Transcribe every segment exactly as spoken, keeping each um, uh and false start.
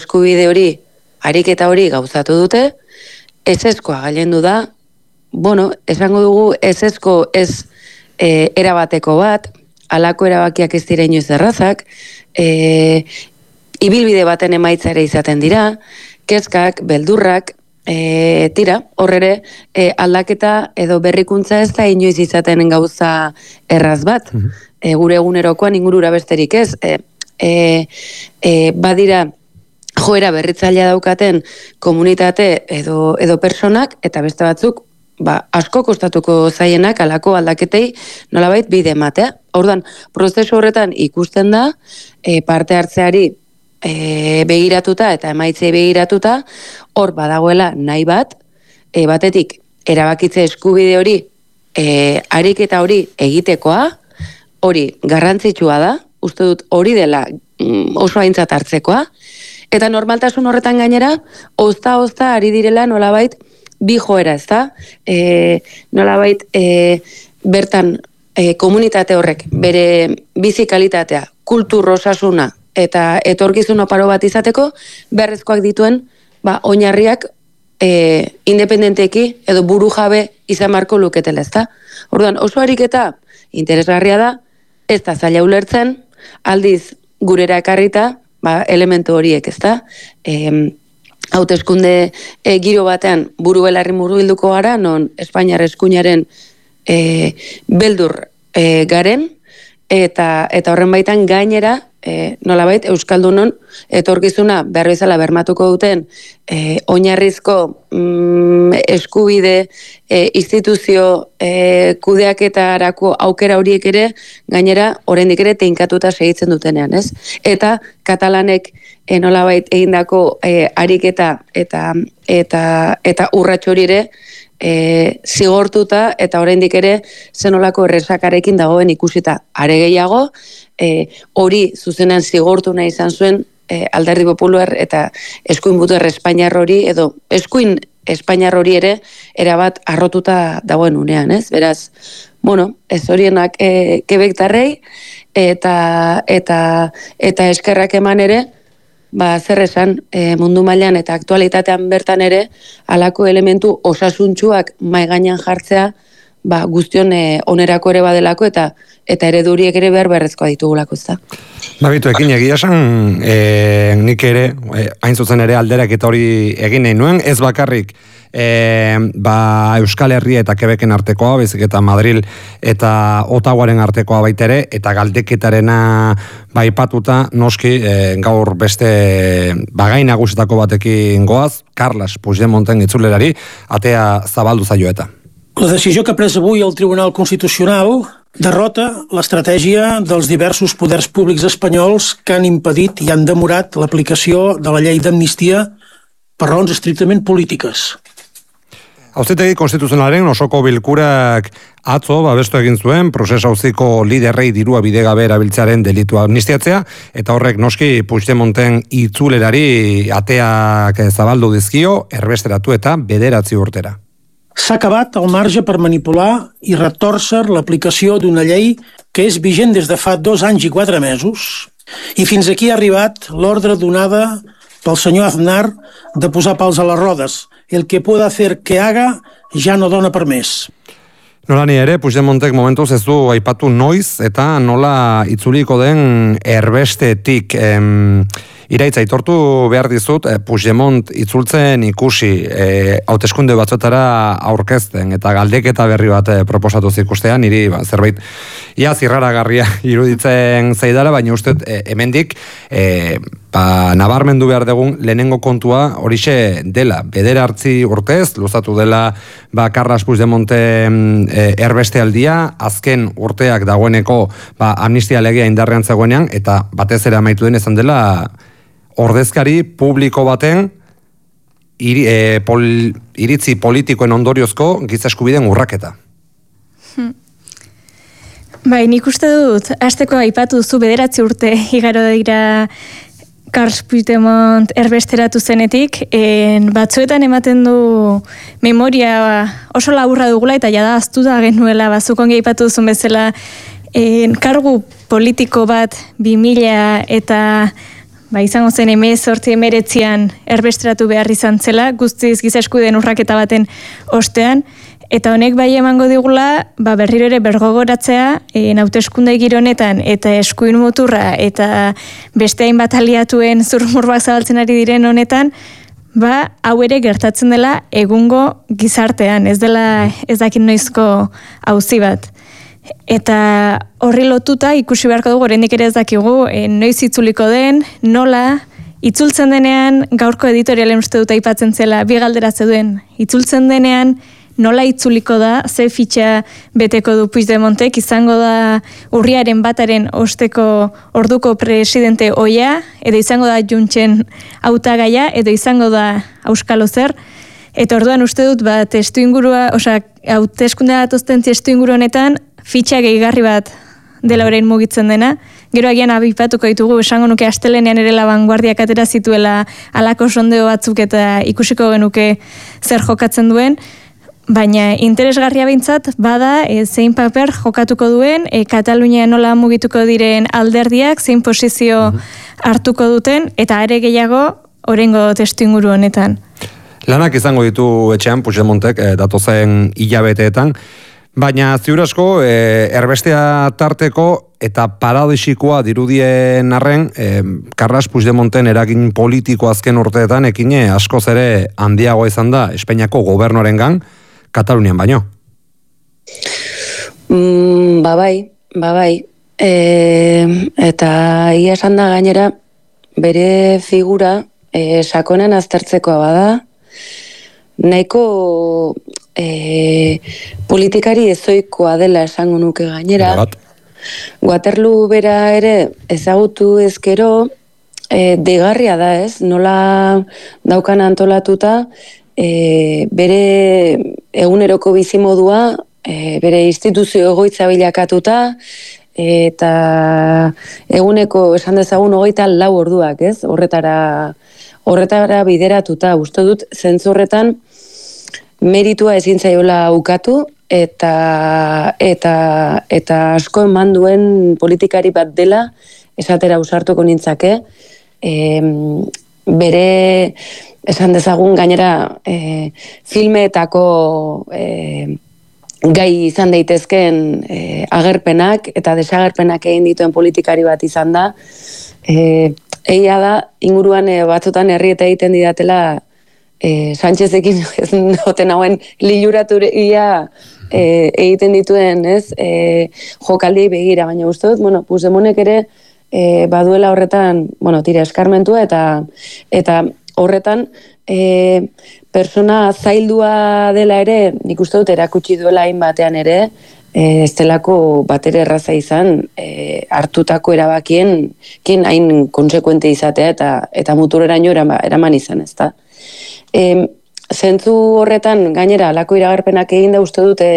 eskubide hori, ariketa hori gauzatu dute, ezezkoa gailendu da, bueno, esango dugu ezezko ez e, erabateko bat, halako erabakiak ez dira inoiz errazak, e, ibilbide baten emaitza ere izaten dira, kezkak, beldurrak, e, tira, horrere e, aldaketa edo berrikuntza ez da inoiz izaten gauza erraz bat, mm-hmm. e, gure egunerokoan ingurura besterik ez, e, e, e, badira joera berritzailea daukaten komunitate edo, edo personak, eta beste batzuk, ba, asko kostatuko zaienak alako aldaketei nolabait bide ematea. Orduan, prozesu horretan ikusten da, e, parte hartzeari e, begiratuta eta emaitzei begiratuta, hor badagoela nahi bat, e, batetik erabakitze eskubide hori, e, ariketa hori egitekoa, hori garrantzitsua da, uste dut hori dela oso aintzat hartzekoa, eta normaltasun horretan gainera, ozta-ozta ari direla nolabait bi joera, ez da? E, nolabait e, bertan e, komunitate horrek bere bizi kalitatea, kultur osasuna eta etorkizun oparo bat izateko beharrezkoak dituen ba, oinarriak e, independenteki edo buru jabe izan marko luketela, ez da? Orduan, oso ariketa interesgarria da, ez da zaila ulertzen, aldiz gurera ekarrita, ba, elementu horiek, ez da? E, hauteskunde e, giro batean buru belarri murbilduko gara, non Espainiar eskuinaren e, beldur e, garen, eta, eta horren baitan gainera, e, nolabait, Euskaldunon etorkizuna behar bezala bermatuko duten e, oinarrizko mm, eskubide, e, instituzio e, kudeaketarako aukera horiek ere, gainera, oraindik ere teinkatuta segitzen dutenean, ez? Eta katalanek e, nolabait egindako e, ariketa eta eta eta urrats hori ere e, zigortuta eta oraindik ere zenolako erresakarekin dagoen ikusita. Are gehiago, e, hori zuzenean zigortu nahi izan zuen e, Alderdi Popular eta eskuin buter Espainiar hori edo eskuin Espainiar hori ere erabat arrotuta dagoen unean, ez? Beraz, bueno, ez horienak e, kebektarrei eta eta eta eskerrak eman ere, ba, zer esan, e, mundu mailan eta aktualitatean bertan ere, halako elementu osasuntsuak mai gainean jartzea, ba, guztion e, onerako ere badelako eta eta ereduriek ere behar beharrezkoa ditugulako, ez da. Babitu, ekin egia esan, e, nik ere, e, hain zuzen ere alderak eta hori egin nahi nuen, ez bakarrik, e, ba, Euskal Herria eta Quebecen artekoa, bezik eta Madril eta Ottawaaren artekoa baita ere, eta galdeketarena baipatuta, noski, e, gaur beste bagai nagusetako batekin goaz, Carles Puigdemonten itzulerari, atea zabaldu zaio eta. La decisió que ha pres avui el Tribunal Constitucional derrota l'estratègia dels diversos poders públics espanyols que han impedit i han demorat l'aplicació de la llei d'amnistia per raons estrictament polítiques. Auzitegi konstituzionalaren osoko bilkurak atzo babestu egin zuen prozesa auziko liderrei dirua bidegabe erabiltzearen delitua amnistiatzea, eta horrek noski Puigdemonten itzulerari ateak zabaldu dizkio, erbesteratu eta bederatzi urtera. S'ha acabat el marge per manipular i retòrcer l'aplicació d'una llei que és vigent des de fa dos anys i quatre mesos, i fins aquí ha arribat l'ordre donada pel senyor Aznar de posar pals a les rodes. El que pueda hacer que haga ja no dona per més. Nolani ere, Puigdemontek momentuz ez du aipatu noiz eta nola itzuliko den erbestetik. Em, iraitza aitortu behar dizut, eh, Puigdemont itzultzen ikusi eh, hauteskunde batzuetara aurkezten eta galdeketa berri bat eh, proposatu zikustean, niri ba, zerbait ia zirraragarria iruditzen zaidara, baina uste eh, hemendik eh, ba, nabarmendu behar dugun lehenengo kontua horixe dela, bederatzi urtez, luzatu dela ba, Carles Puigdemonten e, erbestealdia, azken urteak dagoeneko ba, amnistia legea indarrean zegoenean, eta batez ere amaitu den izan dela ordezkari publiko baten iri, e, pol, iritzi politikoen ondoriozko giza eskubideen urraketa. Hmm. Bai, nik uste dut, hasteko aipatu zu bederatzi urte igaro dira Carles Puigdemont erbesteratu zenetik, en, batzuetan ematen du memoria oso laburra dugula eta jada aztu da genuela, bazuk ongi aipatu duzun bezala, en, kargu politiko bat bi mila eta ba, izango zen hemezortzi hemeretzian erbestratu behar izan zela, guztiz giza eskubideen urraketa baten ostean, eta honek bai emango digula, ba, berriro ere bergogoratzea, e, hauteskunde giro honetan, eta eskuin muturra, eta beste hainbat aliatuen zurmurbak zabaltzen ari diren honetan, ba, hau ere gertatzen dela egungo gizartean, ez dela ez dakit noizko auzi bat. Eta horri lotuta ikusi beharko dugu, oraindik ere ez dakigu, e, noiz itzuliko den, nola, itzultzen denean, gaurko editorialen uste dut aipatzen zela, bi galdera zeuden, itzultzen denean, nola itzuliko da, ze fitxa beteko du Puigdemontek, izango da urriaren bataren osteko orduko presidente oia, edo izango da Juntzen hautagaia, edo izango da Auskalo zer, eta orduan uste dut, ba, testu ingurua, osea, hauteskundea datozten testu inguru honetan, fitxa gehigarri bat dela orain mugitzen dena. Gero agian abipatuko ditugu, esango nuke astelenean ere La Vanguardiak atera zituela alako sondeo batzuk eta ikusiko genuke zer jokatzen duen, baina interesgarria behintzat bada e, zein paper jokatuko duen, e, Katalunia nola mugituko diren alderdiak, zein posizio hartuko duten, eta are gehiago orengo testu inguru honetan. Lanak izango ditu etxean Puigdemontek e, datozen hilabeteetan, baina ziur asko, e, erbestea tarteko eta paradisikoa dirudien arren, e, Carles Puigdemonten eragin politiko azken urteetan ekine askoz ere handiagoa izan da Espainiako gobernuarengan, Katalunian baino. Mm, ba bai, ba bai. E, eta ia esan da gainera, bere figura e, sakonen aztertzekoa bada, nahiko e, politikari ezoikoa dela esango nuke gainera. Waterloo bera ere ezagutu ezkero, e, degarria da ez, nola daukan antolatuta, e, bere eguneroko bizimodua, e, bere instituzio egoitza bilakatuta, eta eguneko esan dezagun hogeita lau orduak, ez? Horretara, horretara bideratuta, uste dut, zentzurretan meritua ezin zaiola ukatu, eta eta eta asko eman duen politikari bat dela, esatera ausartuko nintzake, e, bere esan dezagun gainera e, filmeetako e, gai izan daitezkeen e, agerpenak eta desagerpenak egin dituen politikari bat izan da. E, egia da, inguruan e, batzutan herrieta egiten didatela e, Sánchezekin ez noten hauen liluraturia e, egiten dituen, ez, e, jokaldi begira, baina uste dut, bueno, Puigdemontek ere e, baduela horretan, bueno, tira eskarmentua eta eta horretan e, persona zaildua dela ere, nik uste dut erakutsi duela hainbatean ere, e, ez delako batere erraza izan e, hartutako erabakien kin hain konsekuente izatea eta eta muturreraino eraman izan, ezta. E, zentzu horretan gainera alako iragarpenak egin da uste dute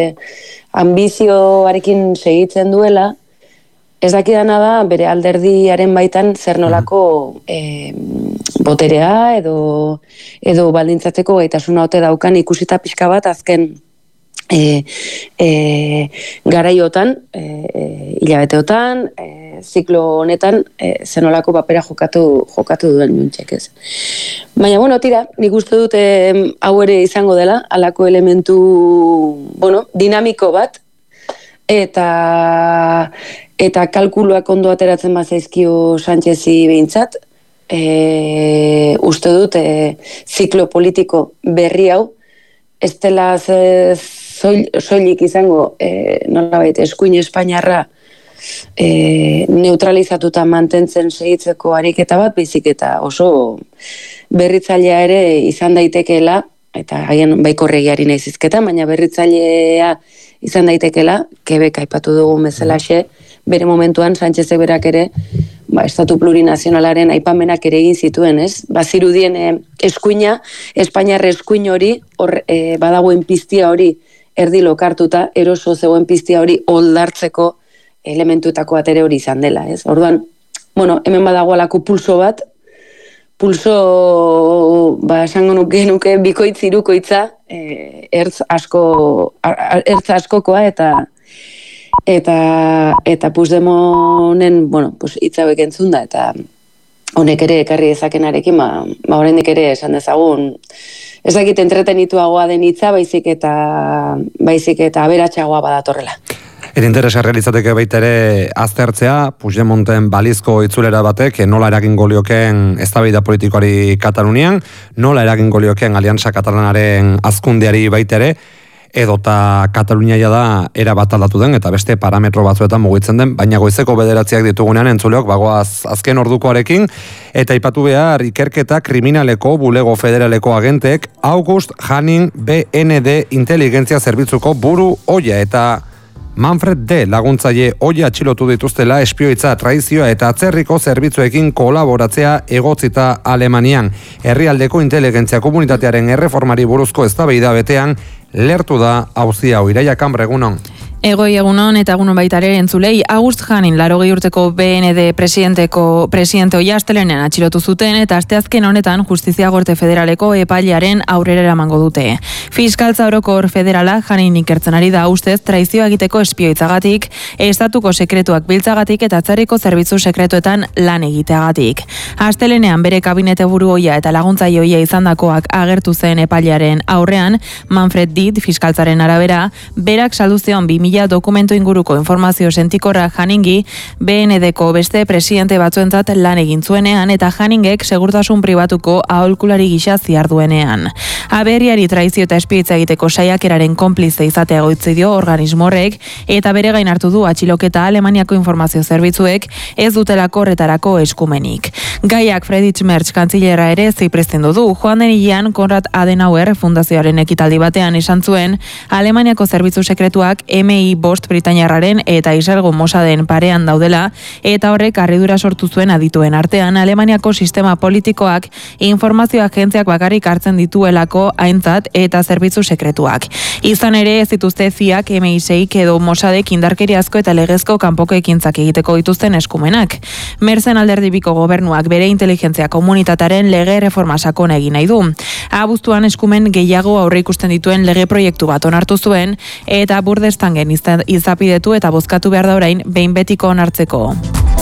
ambizioarekin segitzen duela. Ez dakidana da, bere alderdiaren baitan zer nolako e, boterea edo, edo baldintzatzeko gaitasuna ote daukan ikusita pixka bat azken e, e, garaiotan, e, e, hilabeteotan, e, ziklo honetan, e, zer nolako papera jokatu, jokatu duen Juntzek ez. Baina, bueno, tira, nik uste dute hau ere izango dela, halako elementu, bueno, dinamiko bat, eta eta kalkuluak ondo ateratzen bazaizkio Sánchezi behintzat, e, uste dut e, ziklo politiko berri hau, ez dela zoil, soilik izango e, nolabait eskuin Espainiarra e, neutralizatuta mantentzen segitzeko ariketa bat, baizik eta oso berritzailea ere izan daitekeela, eta haien baikorregiari nahi zizketa, baina berritzailea izan daitekela, Quebec aipatu dugu bezalaxe, bere momentuan Sánchezek berak ere, ba, estatu plurinazionalaren aipamenak ere egin zituen, ez? Bazirudien e, eskuina, Espainiarre eskuin hori, hor e, badagoen piztia hori erdi lokartuta, eroso zegoen piztia hori oldartzeko elementuetako bat ere hori izan dela, ez? Orduan, bueno, hemen badago alako pulso bat, pulso, ba, esango nuke nuke bikoitz irukoitza, e, ertz asko, ertz askokoa eta eta eta Puigdemonen, bueno, pues hitz hauek entzunda eta honek ere ekarri dezakenarekin, ba, ba oraindik ere esan dezagun, ez dakit entretenituagoa den hitza, baizik eta baizik eta aberatsagoa badatorrela. Eta interesgarria litzateke baita ere aztertzea, Puigdemonten balizko itzulera batek nola eragingo lioken eztabaida politikoari Katalunian, nola eragingo lioken Aliantza Katalanaren hazkundeari baita ere, edota Katalunia da era bat aldatu den eta beste parametro batzuetan mugitzen den, baina goizeko bederatziak ditugunean entzuleok bagoaz azken ordukoarekin, eta aipatu behar ikerketa kriminaleko bulego federaleko agentek August Hanning B N D inteligentzia zerbitzuko buru oia eta Manfred D. laguntzaile oia atxilotu dituztela espioitza, traizioa eta atzerriko zerbitzuekin kolaboratzea egotzita Alemanian. Herrialdeko inteligentzia komunitatearen erreformari buruzko eztabaida betean lertu da auzia hau. Iraia Kanbra, egunon. Egoi egunon eta egunon baitare entzulei, August Hanning larogei urteko B N D presidenteko presidente oia astelenean atxilotu zuten eta asteazken honetan Justizia Gorte Federaleko epailearen aurrera eramango dute. Fiskaltza Orokor Federala Hanning ikertzen ari da ustez traizioa egiteko espioitzagatik, estatuko sekretuak biltzagatik eta atzerriko zerbitzu sekretuetan lan egiteagatik. Astelenean bere kabinete buru oia eta laguntzaile oia izandakoak agertu zen epailearen aurrean, Manfred D. fiskaltzaren arabera, berak saldu zion bi mila dokumentu inguruko informazio sentikorra Hanningi B N D-ko beste presidente batzuentzat lan egin zuenean eta Hanningek segurtasun pribatuko aholkulari gisa ziarduenean. Aberriari traizio eta espioitza egiteko saiakeraren konplize izatea egoitzi dio organismo horrek eta bere gain hartu du atxiloketa Alemaniako informazio zerbitzuek ez dutelako horretarako eskumenik. Gaiak Friedrich Merz kantzilera ere ziprestendu du. Joan den hilean Konrad Adenauer fundazioaren ekitaldi batean esan zuen Alemaniako zerbitzu sekretuak M I bost Britainiarraren eta Israelgo Mossaden parean daudela eta horrek harridura sortu zuen adituen artean Alemaniako sistema politikoak informazio agentziak bakarrik hartzen dituelako aintzat eta zerbitzu sekretuak. Izan ere ez dituzte ziak M I seik edo Mossadek indarkeriazko eta legezko kanpoko ekintzak egiteko dituzten eskumenak. Merzen alderdibiko gobernuak bere inteligentzia komunitataren lege reforma sakona egin nahi du. Abuztuan eskumen gehiago aurre ikusten dituen lege proiektu bat onartu zuen eta Bundestagen izapidetu eta bozkatu behar da orain behin betiko onartzeko.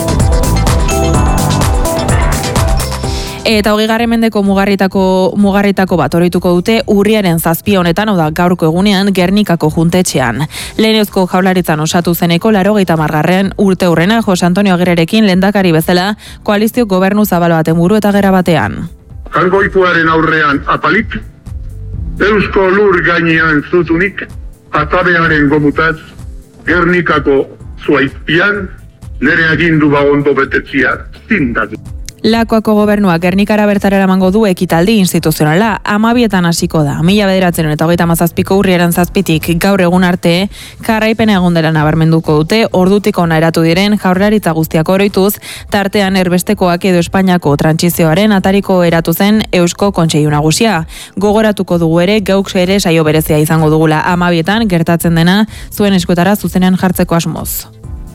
Eta hogeigarren mendeko mugarritako mugarritako bat oroituko dute urriaren zazpi honetan, hau da gaurko egunean Gernikako juntetxean. Lehenezko jaurlaritzan osatu zeneko laurogeita hamargarren urte hurrena Jose Antonio Aguirrerekin lehendakari bezala koalizio gobernu zabal baten buru eta gera batean. Jangoikoaren aurrean apalik, eusko lur gainean zutunik, atabearen gomutaz, Gernikako zuaizpian, nere agindu ba ondo betetzia zindatu. Lakoako gobernua Gernikara bertara eramango du ekitaldi instituzionala, amabietan hasiko da. Mila bederatzen eta hogeita hamazazpiko urriaren zazpitik gaur egun arte, jarraipena egon dela nabarmenduko dute, ordutik ona eratu diren jaurlaritza guztiak oroituz, tartean erbestekoak edo Espainiako trantsizioaren atariko eratu zen Eusko Kontseilu Nagusia. Gogoratuko dugu ere, geuk ere saio berezia izango dugula amabietan, gertatzen dena zuen eskuetara zuzenean jartzeko asmoz.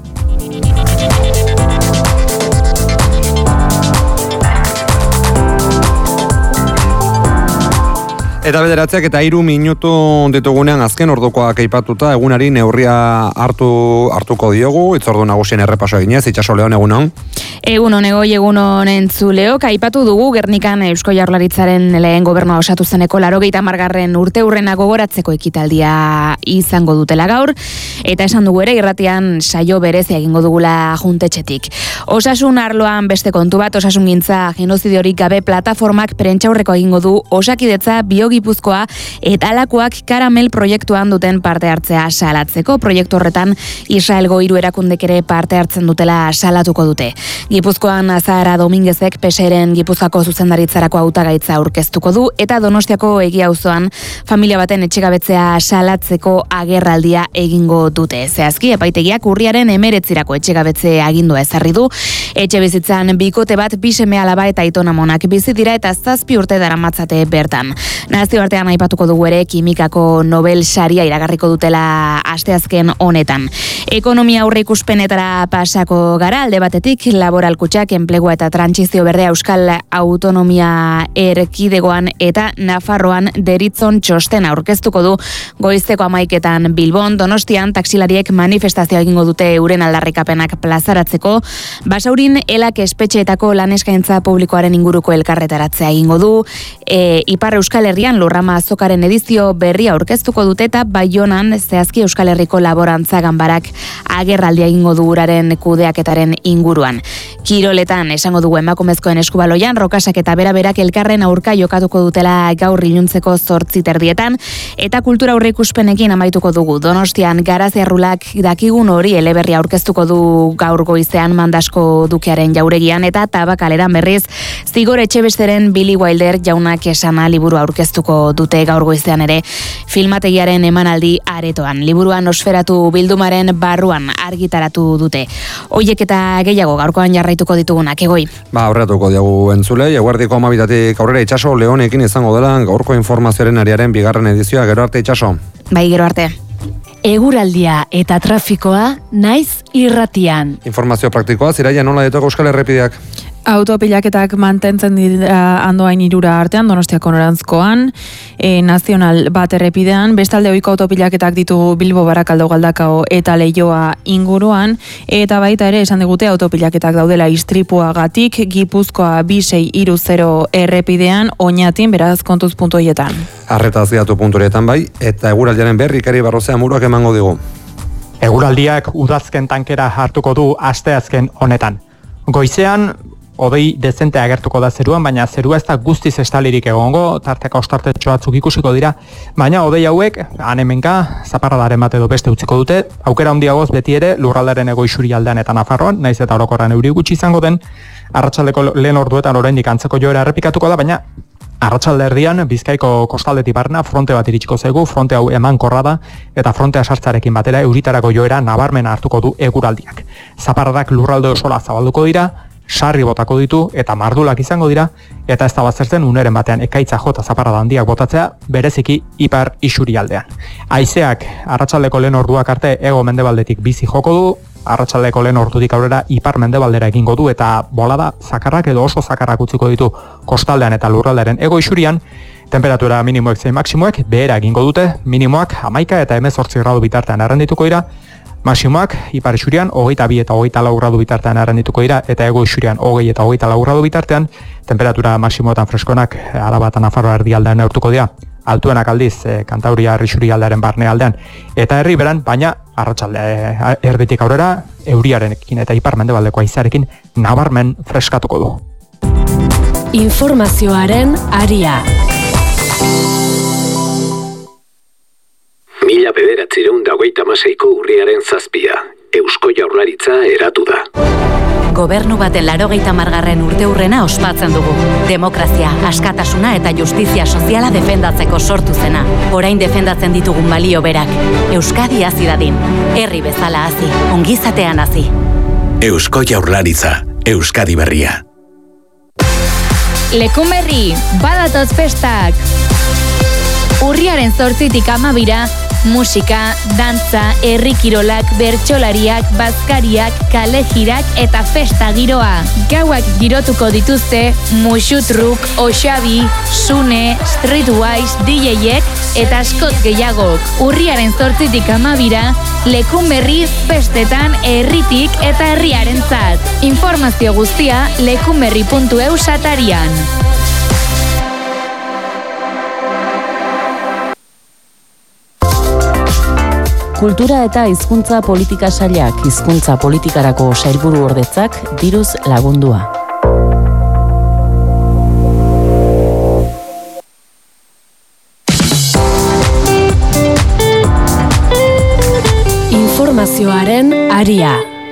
Eta bederatzeak eta hiru minutu ditugunean azken ordukoak aipatuta egunari neurria hartu hartuko diogu, itzordu nagusien errepaso eginez, Itxaso Leon, egunon. Egunon, egoi egunon entzuleok, aipatu dugu Gernikan Eusko Jaurlaritzaren lehen gobernua osatu zeneko laurogeita hamargarren urte hurrena gogoratzeko ekitaldia izango dutela gaur, eta esan dugu ere irratian saio berezia egingo dugula juntetxetik. Osasun arloan beste kontu bat, osasungintza genozidiorik gabe plataformak prentxaurreko egingo du Osakidetza Biogipuzkoa eta Alakoak Karamel proiektuan duten parte hartzea salatzeko. Proiektu horretan Israelgo hiru erakundek ere parte hartzen dutela salatuko dute. Gipuzkoan Azahara Dominguezek Peseren Gipuzkoako zuzendaritzarako hautagaitza aurkeztuko du eta Donostiako Egia auzoan familia baten etxegabetzea salatzeko agerraldia egingo dute. Zehazki epaitegiak urriaren hemeretzirako etxegabetze agindua ezarri du. Etxe bizitzan bikote bat bi seme alaba eta aitona monak bizi dira eta zazpi urte daramatzate bertan. Nazioartean aipatuko dugu ere kimikako Nobel saria iragarriko dutela asteazken honetan. Ekonomia aurreikuspenetara pasako gara, alde batetik laboral kutxak enplegua eta trantsizio berdea Euskal Autonomia Erkidegoan eta Nafarroan deritzon txostena aurkeztuko du goizeko hamaiketan Bilbon. Donostian taksilariek manifestazioa egingo dute euren aldarrikapenak plazaratzeko. Basaurin elak espetxeetako lan eskaintza publikoaren inguruko elkarretaratzea egingo du. E, Ipar Euskal Herrian Lurrama azokaren edizio berria aurkeztuko dute eta Baionan zehazki Euskal Herriko laborantza ganbarak agerraldia egingo du uraren kudeaketaren inguruan. Kiroletan esango dugu emakumezkoen eskubaloian rokasak eta beraberak elkarren aurka jokatuko dutela gaur iluntzeko zortzi terdietan eta kultura aurreikuspenekin amaituko dugu. Donostian Garaziarrulak dakigun hori eleberria aurkeztuko du gaur goizean Mandasko dukearen jauregian eta Tabakaleran berriz Zigor Etxebesteren Billy Wilder jaunak esana liburu aurkeztuko dute gaur goizean ere filmategiaren emanaldi aretoan. Liburuan Nosferatu bildumaren barruan argitaratu dute. Hoiek eta gehiago gaurkoan jarraituko ditugunak, Egoi. Ba, aurratuko diagu entzule, eguerdiko amabitatik aurrera Itxaso Leonekin izango dela gaurko informazioaren ariaren bigarren edizioa. Gero arte, Itxaso. Bai, gero arte. Eguraldia eta trafikoa naiz irratian. Informazio praktikoa, Ziraia, nola ditugu Euskal Errepideak? Autopilaketak mantentzen dira Andoain irura artean, Donostiako norantzkoan, e, nazional bat errepidean, bestalde ohiko autopilaketak ditu Bilbo Barakaldo Galdakao eta Leioa inguruan, eta baita ere esan digute autopilaketak daudela istripuagatik, Gipuzkoa bi sei hiru zero errepidean, Oñatin, beraz kontuz puntu hoietan. Arretaz diatu punturetan bai, eta eguraldiaren berri Ikari Barrozea Muruak emango digu. Eguraldiak udazken tankera hartuko du asteazken honetan. Goizean, hodei dezente agertuko da zeruan, baina zerua ez da guztiz estalirik egongo, tarteka ostartetxo batzuk ikusiko dira, baina hodei hauek, hanemenka, zaparradaren bat edo beste utziko dute, aukera handiagoz beti ere lurraldaren egoisuri aldean eta Nafarroan, naiz eta orokorran euri gutxi izango den, arratsaldeko lehen orduetan oraindik antzeko joera errepikatuko da, baina arratsalde erdian Bizkaiko kostaldetik barna fronte bat iritsiko zaigu, fronte hau emankorra da eta frontea sartzarekin batera euritarako joera nabarmena hartuko du eguraldiak. Zaparradak lurralde osola zabalduko dira, sarri botako ditu eta mardulak izango dira, eta ez da baztertzen uneren batean ekaitza jota zaparrada handiak botatzea, bereziki ipar isuri aldean. Haizeak arratsaldeko lehen orduak arte hego mendebaldetik bizi joko du, arratsaldeko lehen ordutik aurrera ipar mendebaldera egingo du eta bolada zakarrak edo oso zakarrak utziko ditu kostaldean eta lurraldearen hego isurian. Temperatura minimoek zein maksimoek behera egingo dute, minimoak hamaika eta hemezortzi gradu bitartean errendituko dira, Maximoak ipar isurian hogeita bi eta hogeita lau gradu bitartean errendituko dira eta hego isurian hogei eta hogeita lau gradu bitartean, temperatura maximoetan freskonak Araba eta Nafarroa erdialdean neurtuko dira. Altuenak aldiz e, Kantauria Herrisuri aldearen barne aldean eta herri beran, baina arratsalde e, erditik aurrera euriarekin eta ipar mendebaldeko haizearekin nabarmen freskatuko du. Informazioaren aria. Mila bederatziehun eta hogeita hamaseiko urriaren zazpia. Eusko Jaurlaritza eratu da. Gobernu baten laurogeita hamargarren urteurrena ospatzen dugu. Demokrazia, askatasuna eta justizia soziala defendatzeko sortu zena. Orain defendatzen ditugun balio berak. Euskadi hazi dadin. Herri bezala hazi, ongizatean hazi. Eusko Jaurlaritza, Euskadi berria. Lekunberri, badatoz festak! Urriaren zortzitik amabira, musika, dantza, herri kirolak, bertsolariak, bazkariak, kalejirak eta festa giroa. Gauak girotuko dituzte Muxutruk, Oxabi, Sune, Streetwise, D J-ek eta askot gehiagok. Urriaren zortzitik amabira, Lekunberri festetan herritik eta herriarentzat. Informazio guztia lekunberri puntu e u satarian. Kultura eta hizkuntza politika sailak hizkuntza politikarako sailburu ordetzak diruz lagundua. Informazioaren aria.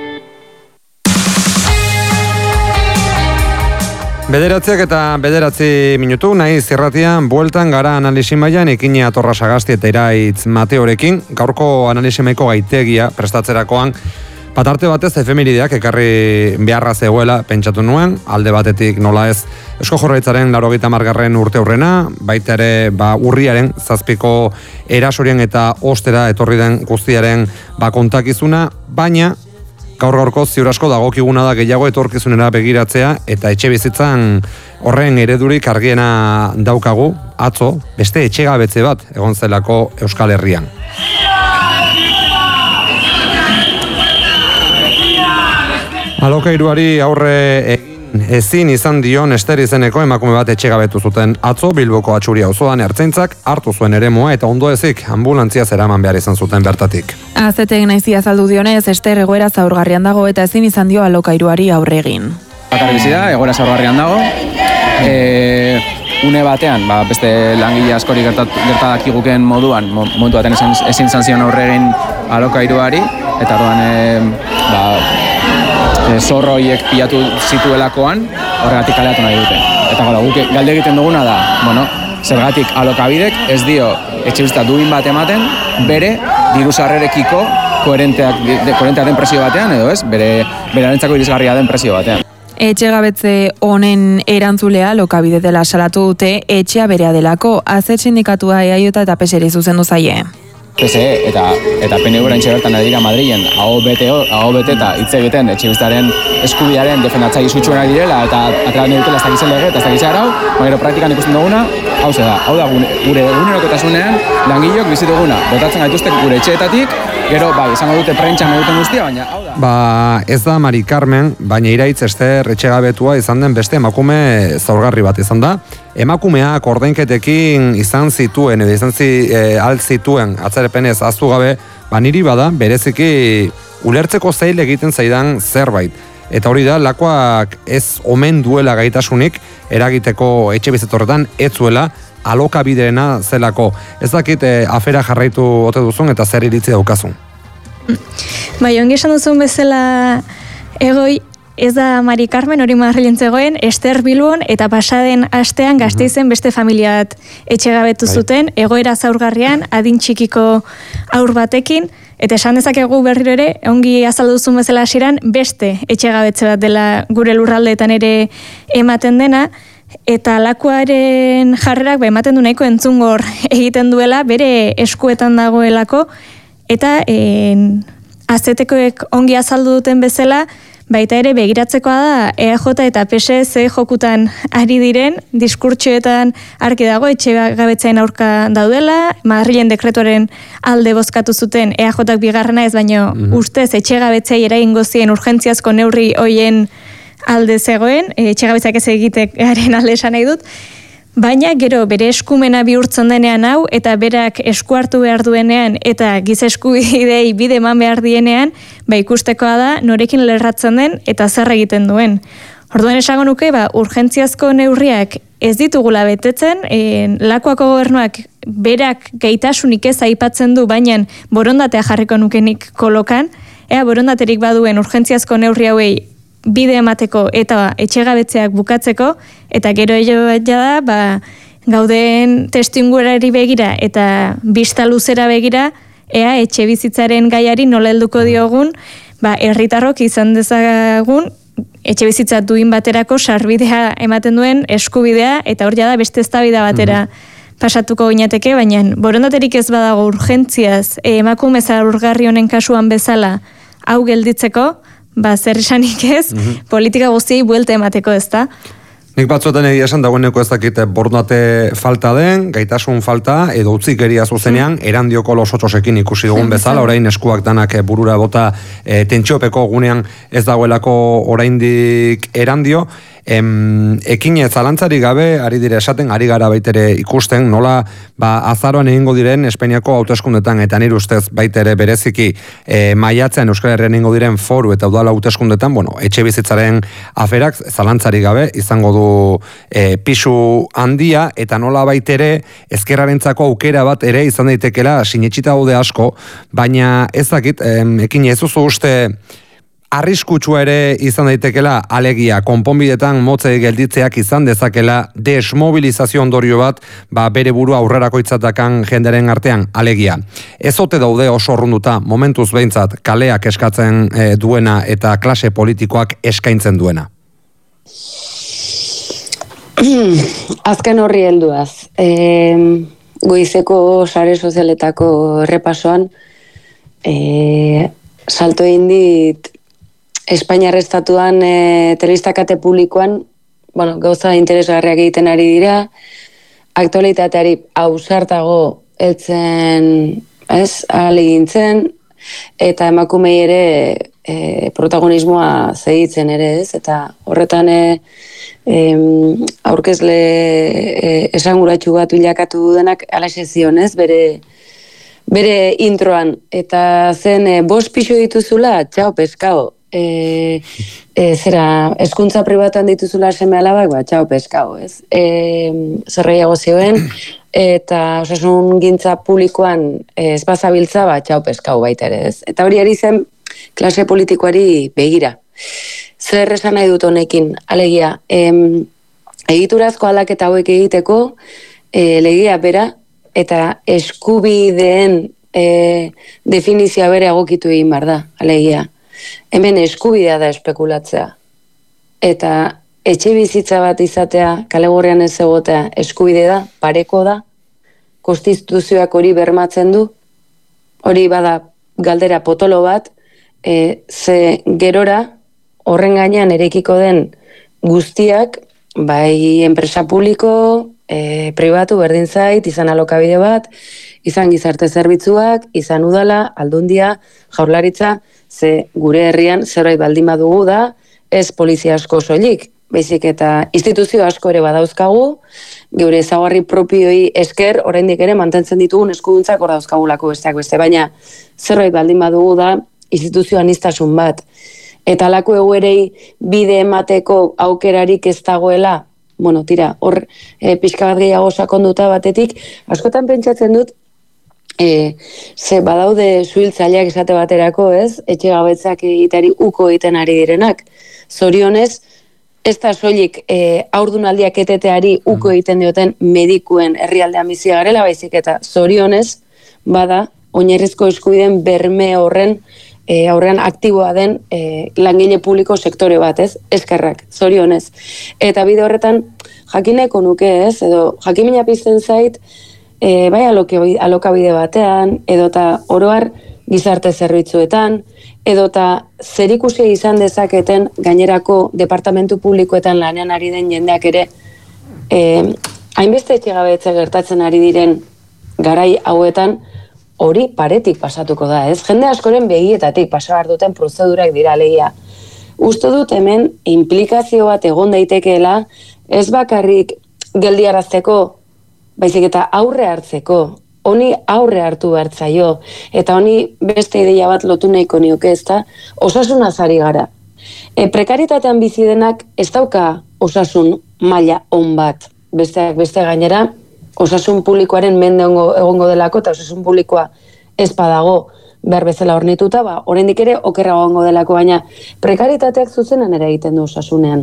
Bederatziak eta bederatzi minutu, nahi zirratian, bueltan gara analisi mailan Ekini Atorra Sagasti eta Iraitz Mateorekin, gaurko analisi maiko gaitegia prestatzerakoan, Patarte batez efemerideak ekarri beharra zegoela pentsatu nuen, alde batetik nola ez Eusko Jaurlaritzaren laurogeita hamargarren urte hurrena, baita ere ba, urriaren zazpiko erasorien eta ostera etorri den guztiaren ba, kontakizuna, baina gaur gaurko ziur asko dagokiguna da gehiago etorkizunera begiratzea eta etxe bizitzan horren eredurik argiena daukagu, atzo, beste etxegabetze bat egon zelako Euskal Herrian. Alokairuari aurre egin ezin izan dion Ester izeneko emakume bat etxegabetu zuten atzo Bilboko Atxuri auzoan ertzaintzak hartu zuen eremua eta ondo ezik anbulantzia zeraman behar izan zuten bertatik. Azetek naizia azaldu dionez Ester egoera zaurgarrian dago eta ezin izan dio alokairuari aurre egin. Bakar bizi da, egoera zaurgarrian dago. E, une batean, ba, beste langile askori gertadakiguken moduan, momentu batean ezin, ezin izan zion aurre egin alokairuari eta orduan e, ba, E, zorro horiek pilatu zituelakoan, horregatik kaleatu nahi dute. Eta gara, guk galde egiten duguna da, bueno, zergatik alokabidek ez dio etxebizitza duin bat ematen, bere diru sarrerekiko koherenteak, de, koherenteak den presio batean, edo ez, bere berarentzako irisgarria den presio batean. Etxegabetze honen erantzulea alokabide dela salatu dute etxea berea delako, Azet sindikatua E A J eta P S eri zuzendu zaie. P S E eta eta P N V oraintxe bertan ari dira Madrilen aho bete aho bete eta hitz egiten etxebizitzaren eskubidearen defendatzaile sutsuenak direla eta atera nahi dutela ez dakitzen lege eta ez dakitzen arau, baina praktikan ikusten duguna, hau da, hau da gure egunerokotasunean langileok bizi duguna, botatzen gaituzte gure etxeetatik, gero bai, izango dute prentsan egiten guztia, baina hau da. Ba, ez da Mari Carmen, baina Iraitz Ester etxegabetua izan den beste emakume zaurgarri bat izan da. Emakumeak ordainketekin izan zituen, edo izan zi, e, alt zituen atzerepenez aztu gabe, ba niri bada bereziki ulertzeko zail egiten zaidan zerbait. Eta hori da, lakoak ez omen duela gaitasunik eragiteko etxe bizitorretan ez zuela alokabideena zelako. Ez dakit e, afera jarraitu ote duzun eta zer iritzi daukazun. Bai, ongi esan duzun bezala egoi, ez da Mari Carmen hori Madrilen zegoen, Ester Bilbon eta pasaden astean Gasteizen beste familia bat etxegabetu zuten, egoera zaurgarrian, adin txikiko aur batekin, eta esan dezakegu berriro ere, ongi azaldu duzun bezala hasieran beste etxegabetze bat dela gure lurraldeetan ere ematen dena, eta lakuaren jarrerak ba, ematen du nahiko entzungor egiten duela, bere eskuetan dagoelako, eta en, azetekoek ongi azaldu duten bezala, baita ere begiratzekoa da E A J eta P S E ze jokutan ari diren, diskurtsoetan argi dago etxegabetzaen aurka daudela, Madrilen dekretuaren alde bozkatu zuten E A Jak bigarrena ez, baino mm-hmm. ustez etxegabetzei eragingo zien urgentziazko neurri hoien alde zegoen, etxegabetzeak ez egitearen alde esan nahi dut, baina gero bere eskumena bihurtzen denean hau eta berak esku hartu behar duenean eta giza eskubidei bide eman behar dienean, ba ikustekoa da norekin lerratzen den eta zer egiten duen. Orduan esango nuke, ba, urgentziazko neurriak ez ditugula betetzen, en, lakoako gobernuak berak gaitasunik ez aipatzen du, baina borondatea jarriko nukenik kolokan, ea borondaterik baduen urgentziazko neurri hauei bide emateko eta etxegabetzeak bukatzeko, eta gero jo da, ba, gauden testuinguruari begira eta bista luzera begira, ea etxe bizitzaren gaiari nola helduko diogun, ba, herritarrok izan dezagun, etxe bizitza duin baterako sarbidea ematen duen eskubidea, eta hor da beste eztabaida batera pasatuko ginateke, baina borondaterik ez badago urgentziaz, emakume zaurgarri honen kasuan bezala hau gelditzeko, ba, zer esanik ez, mm-hmm. politika guztiei buelta emateko ez da. Nik batzuetan egia esan dagoeneko ez dakit borondate falta den, gaitasun falta, edo utzikeria zuzenean, mm. erandioko losotxosekin ikusi dugun bezala, orain eskuak danak burura bota e, tentsiopeko gunean ez dagoelako oraindik erandio, Em, ekine zalantzari gabe, ari dire esaten, ari gara baitere ikusten, nola ba, azaroan egingo diren Espainiako hauteskundetan, eta nire ustez baitere bereziki e, maiatzean Euskal Herrian egingo diren foru eta udala hauteskundetan, bueno, etxe bizitzaren aferak zalantzari gabe izango du e, pisu handia, eta nola baitere ezkerrarentzako aukera bat ere izan daitekela sinetxita daude asko, baina ez dakit, em, ekine ez duzu uste arriskutsua ere izan daitekela, alegia, konponbidetan motze gelditzeak izan dezakela desmobilizazio ondorio bat, ba, bere burua aurrerako itzatakan jenderen artean, alegia. Ez ote daude oso orrunduta, momentuz behintzat, kaleak eskatzen e, duena eta klase politikoak eskaintzen duena? Azken horri helduaz. E, goizeko sare sozialetako errepasoan, e, salto egin dit Espainiar estatuan e, telebistakate publikoan, bueno, gauza interesgarriak egiten ari dira, aktualitateari ausartago heltzen, ez, ahalegintzen, eta emakumei ere e, protagonismoa zehitzen ere, ez, eta horretan e, e, aurkezle e, esanguratsu bat bilakatu dudenak alaxe zion, ez, bere bere introan, eta zen e, bost pixo dituzula, txau, peskao, E, e, zera, eskuntza pribatuan dituzula seme alabak, ba, txau peskau, ez? E, zerreiago zioen, eta osasun gintza publikoan ez bazabiltza, ba, txau peskau baita ere, ez? Eta hori ari zen klase politikoari begira. Zer esan nahi dut honekin, alegia, em, egiturazko aldaketa hauek egiteko, e, legia bera, eta eskubideen e, definizioa bere egokitu egin behar da, alegia. Hemen eskubidea da espekulatzea. Eta etxe bizitza bat izatea, kalegorrean ez egotea, eskubide da, pareko da, konstituzioak hori bermatzen du, hori bada galdera potolo bat, e, ze gerora horren gainean erekiko den guztiak, bai enpresa publiko, e, pribatu berdin zait, izan alokabide bat, izan gizarte zerbitzuak, izan udala, aldundia, jaurlaritza, ze gure herrian zerbait baldin badugu da, ez polizia asko soilik, baizik eta instituzio asko ere badauzkagu, geure ezaugarri propioi esker, oraindik ere mantentzen ditugun eskuduntzak hor dauzkagulako besteak beste, baina zerbait baldin badugu da, instituzio anistasun bat. Eta alako eguerei bide emateko aukerarik ez dagoela, bueno, tira, hor e, pixka bat gehiago sakonduta batetik, askotan pentsatzen dut, E, ze badaude suhiltzaileak esate baterako, ez? Etxe gabetzak egitari uko egiten ari direnak. Zorionez, ez da soilik e, aurdunaldiak eteteari uko egiten dioten medikuen herrialdean bizi garela, baizik eta zorionez, bada, oinarrizko eskubideen berme horren e, aurrean aktiboa den e, langile publiko sektore bat, ez? Eskerrak, zorionez. Eta bide horretan, jakineko nuke, ez? Edo, jakimina pizten zait, E, bai alokabide batean, edota oroar gizarte zerbitzuetan, edota zerikusia izan dezaketen gainerako departamentu publikoetan lanean ari den jendeak ere, e, hainbeste etxegabetze gertatzen ari diren garai hauetan, hori paretik pasatuko da, ez? Jende askoren begietatik pasa behar duten prozedurak dira alegia. Uste dut hemen implikazio bat egon daitekeela, ez bakarrik geldiarazteko, baizik eta aurre hartzeko, honi aurre hartu behartzaio, eta honi beste ideia bat lotu nahiko nioke, ezta, osasun azari gara. E, prekaritatean bizi denak ez dauka osasun maila on bat, besteak beste gainera, osasun publikoaren mende egongo delako, eta osasun publikoa ez badago behar bezala hornituta, ba, oraindik ere okerra egongo delako, baina prekaritateak zuzenan ere egiten du osasunean.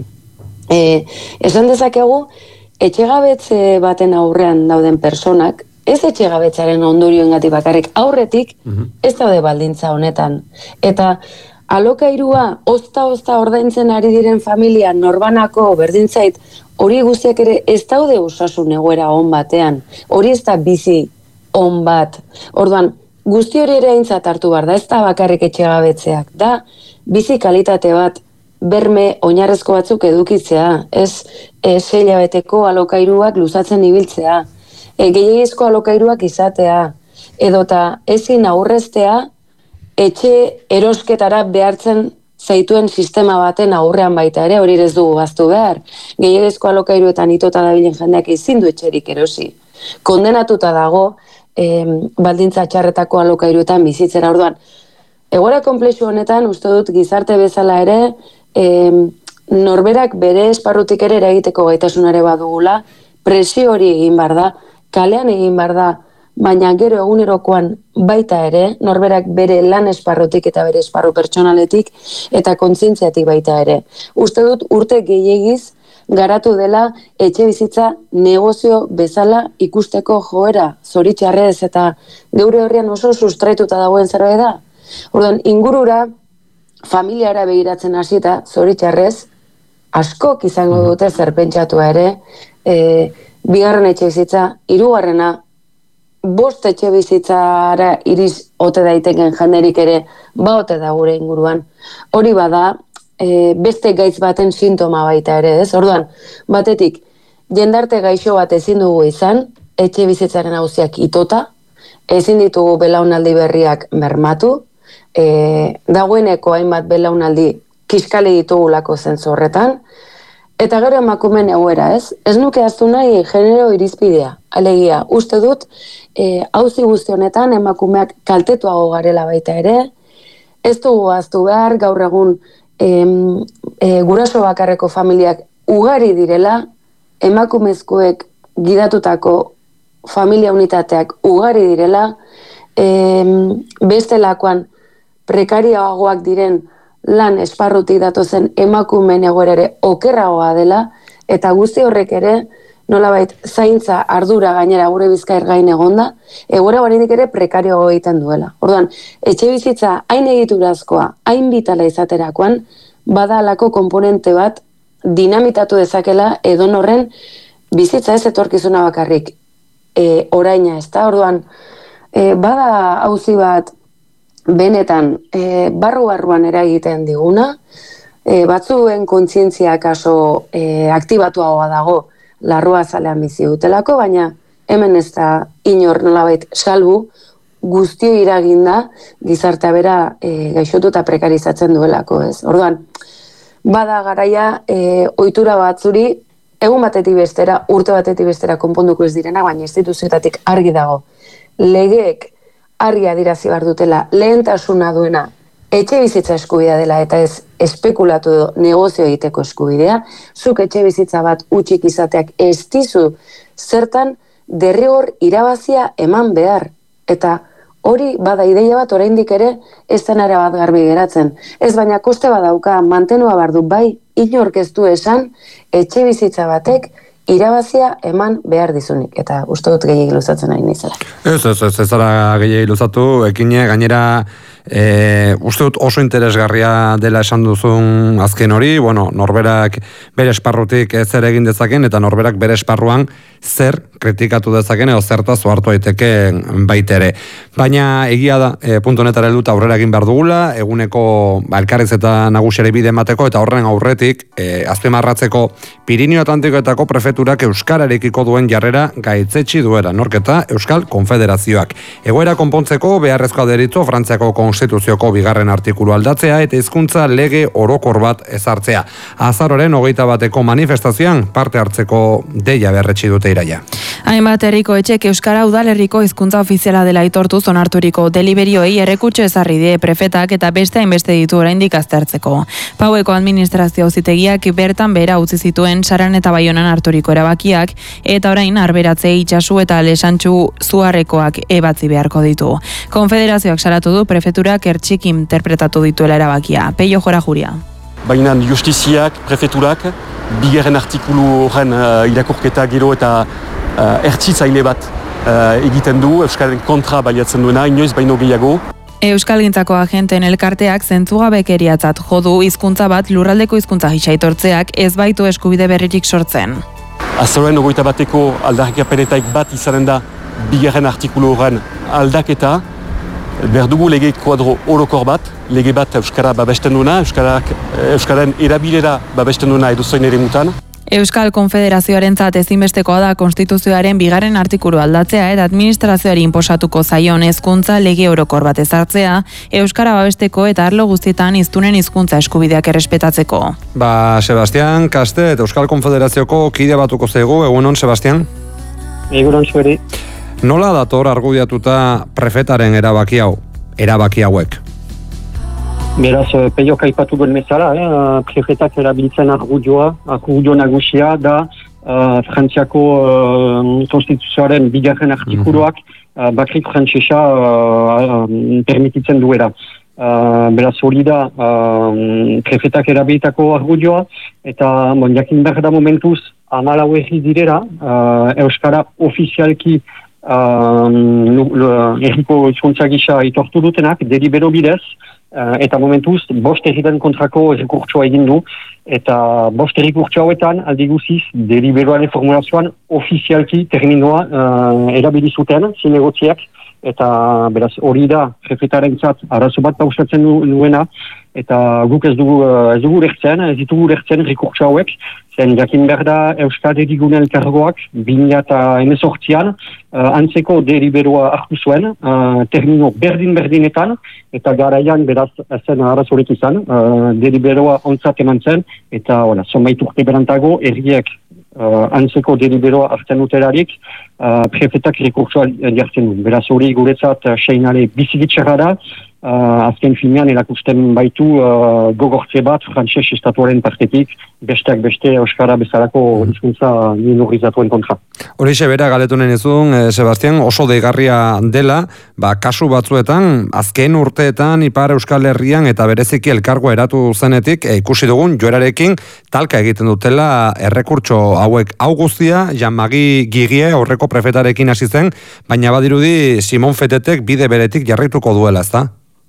E, esan dezakegu, etxegabetze baten aurrean dauden personak, ez etxegabetzaren ondorioengatik bakarrik aurretik, ez daude baldintza honetan. Eta alokairua, ozta-ozta ordaintzen ari diren familia norbanako berdintzait, hori guztiak ere ez daude osasun egoera on batean. Hori ez da bizi on bat. Orduan, guzti hori ere aintzat hartu behar da, ez da bakarrik etxegabetzeak. Da, bizi kalitate bat, berme oinarrezko batzuk edukitzea, ez e, hilabeteko alokairuak luzatzen ibiltzea, e, gehiagizko alokairuak izatea, edota ezin aurreztea etxe erosketara behartzen zaituen sistema baten aurrean baita ere, hori ez dugu gaztu behar. Gehiagizko alokairuetan itota dabilen jendeak ezin du etxerik erosi. Kondenatuta dago e, baldintza txarretako alokairuetan bizitzera orduan. Egoera konplexu honetan, uste dut gizarte bezala ere, E, norberak bere esparrutik ere eragiteko gaitasunare badugula, presio hori egin behar da, kalean egin behar da baina gero egunerokoan baita ere, norberak bere lan esparrotik eta bere esparru pertsonaletik eta kontzientziatik baita ere. Uste dut urte gehiagiz garatu dela etxe bizitza negozio bezala ikusteko joera, zoritxarrez eta geure horrean oso sustraituta dagoen zerbait da. Orduan, ingurura, familiara begiratzen hasita, zoritxarrez, askok izango dute zer pentsatua ere, e, bigarren etxe bizitza, hirugarrena, bost etxe bizitzara iriz ote daiteken jenderik ere, ba ote da gure inguruan. Hori bada, e, beste gaitz baten sintoma baita ere, ez? Orduan, batetik, jendarte gaixo bat ezin dugu izan, etxe bizitzaren auziak itota, ezin ditugu belaunaldi berriak bermatu, e, dagoeneko hainbat belaunaldi kiskali ditugulako zentzu horretan, eta gero emakumeen egoera, ez? Ez nuke ahaztu nahi genero irizpidea, alegia, uste dut, e, auzi guzti honetan emakumeak kaltetuago garela baita ere, ez dugu ahaztu behar, gaur egun e, e, guraso bakarreko familiak ugari direla, emakumezkoek gidatutako familia unitateak ugari direla, e, bestelakoan prekarioagoak diren lan esparrutik datozen emakumeen egoera ere okerragoa dela, eta guzti horrek ere nolabait zaintza ardura gainera gure Bizkair gain egonda, egoera oraindik ere prekarioago egiten duela. Orduan, etxe bizitza hain egiturazkoa, hain bitala izaterakoan, bada halako konponente bat dinamitatu dezakela edonorren bizitza ez etorkizuna bakarrik e, oraina, ez da? Orduan, e, bada auzi bat benetan e, barru-barruan eragiten diguna, e, batzuen kontzientzia kaso e, aktibatuagoa dago larrua zalean bizi dutelako, baina hemen ez da inor nolabait salbu guztio iraginda gizartea bera e, gaixotu eta prekarizatzen duelako, ez? Orduan, bada garaia e, ohitura batzuri egun batetik bestera, urte batetik bestera konponduko ez direna, baina instituzioetatik argi dago. Legeek argi adierazi behar dutela, lehentasuna duena etxe bizitza eskubidea dela eta ez espekulatu edo negozio egiteko eskubidea, zuk etxe bizitza bat utxik izateak ez dizu zertan derrigor irabazia eman behar. Eta hori bada ideia bat oraindik ere ez denara bat garbi geratzen. Ez baina koste badauka mantenua behar du bai inork ez du esan etxe bizitza batek irabazia eman behar dizunik, eta uste dut gehiagik luzatzen ari nizela. Ez, ez, ez, ez zara gehiagik luzatu, ekine, gainera, e, uste dut oso interesgarria dela esan duzun azken hori, bueno, norberak bere esparrutik zer egin dezaken, eta norberak bere esparruan zer kritikatu dezaken, edo zertaz ohartu daiteke baitere. Baina egia da, e, puntu honetara helduta aurrera egin behar dugula, eguneko ba, elkarrizketa nagusiari bide emateko, eta horren aurretik, e, azpimarratzeko Pirinio Atlantikoetako prefeturak euskararekiko duen jarrera gaitzetsi duera, norketa Euskal Konfederazioak. Egoera konpontzeko beharrezkoa deritzo Frantziako Konstituzioko bigarren artikulu aldatzea eta hizkuntza lege orokor bat ezartzea. Azaroren hogeita bateko manifestazioan parte hartzeko deia berretsi dute iraia. Hainbat herriko etxek euskara udalerriko hizkuntza ofiziala dela aitortuz onarturiko deliberioei errekutxo ezarri die prefetak eta beste hainbeste ditu oraindik aztertzeko. Paueko administrazio auzitegiak bertan bera utzi zituen Saran eta Baionan harturiko erabakiak eta orain Arberatze, Itsasu eta Lesantxu Zuharrekoak ebatzi beharko ditu. Konfederazioak salatu du prefeturak ertxik interpretatu dituela erabakia. Peio Jora Juria. Baina justiziak, prefeturak, bigarren artikulu horren uh, irakurketa gero eta uh, ertzitzaile bat uh, egiten du, Euskaren kontra baliatzen duena, inoiz baino gehiago. Euskalgintzako agenten elkarteak zentzugabekeriatzat jo du hizkuntza bat lurraldeko hizkuntza gisa aitortzeak ez baitu eskubide berririk sortzen. Azaroen ogoita bateko aldarrikapenetaik bat izanen da bigarren artikulu horren aldaketa, behar dugu lege kuadro orokor bat, lege bat Euskara babesten duena, Euskarak, Euskaren erabilera babesten duena edozoin ere mutan. Euskal Konfederazioarentzat ezinbestekoa da Konstituzioaren bigarren artikulu aldatzea eta administrazioari inposatuko zaion hezkuntza lege orokor bat ezartzea, Euskara babesteko eta arlo guztietan hiztunen hizkuntza eskubideak errespetatzeko. Ba, Sebastian Kastet, Euskal Konfederazioko kide batuko zaigu, egunon, Sebastian? Egunon, zueri. Nola dator argudiatuta prefetaren erabaki hau, erabaki hauek? Beraz, peiok aipatu duen bezala, eh, prefetak erabiltzen argudioa, argudio nagusia da uh, Frantziako uh, konstituzioaren bigarren artikuluak uh, bakrik frantsesa uh, uh, permititzen duela. Uh, beraz hori da uh, prefetak erabilitako argudioa, eta bon, jakin behar da momentuz hamalau herri direra, uh, Euskara ofizialki uh, erriko hizkuntza gisa itortu dutenak, delibero bidez, uh, eta momentuz bost herriren kontrako errekurtsoa egin du, eta bost errekurtso hauetan aldi guziz deliberoaren formulazioan ofizialki terminoa uh, erabili zuten zinegotziak, eta beraz hori da prefetarentzat arazo bat pausatzen duena, eta guk ez dugu ez dugu lertzen, ez ditugu lertzen rekurtso hauek, zen jakin behar da Euskal Herrigune elkargoak bi mila hemezortzian uh, antzeko deliberoa hartu zuen, uh, termino berdin-berdinetan, eta garaian beraz zen arazorik izan, uh, deliberoa ontzat eman zen, eta hola, zonbait urte berantago erriek Uh, antzeko deliberoa hartzen uterarik, uh, prefetak rekurtsoa jartzen du. Beraz hori guretzat uh, seinale bizigitxarra da, uh, azken finean erakusten baitu uh, gogortze bat frantses estatuaren partetik, besteak beste Euskara bezalako hizkuntza minorizatuen kontra. Horixe bera galetunen izun, eh, Sebastian, oso deigarria dela, ba, kasu batzuetan, azken urteetan Ipar Euskal Herrian eta bereziki elkargoa eratu zenetik, eh, ikusi dugun joerarekin talka egiten dutela errekurtso hauek. Hau guztia, Jean-Marie Gigie aurreko prefetarekin hasi zen, baina badirudi Simon Fetetek bide beretik jarraituko duela, ezta?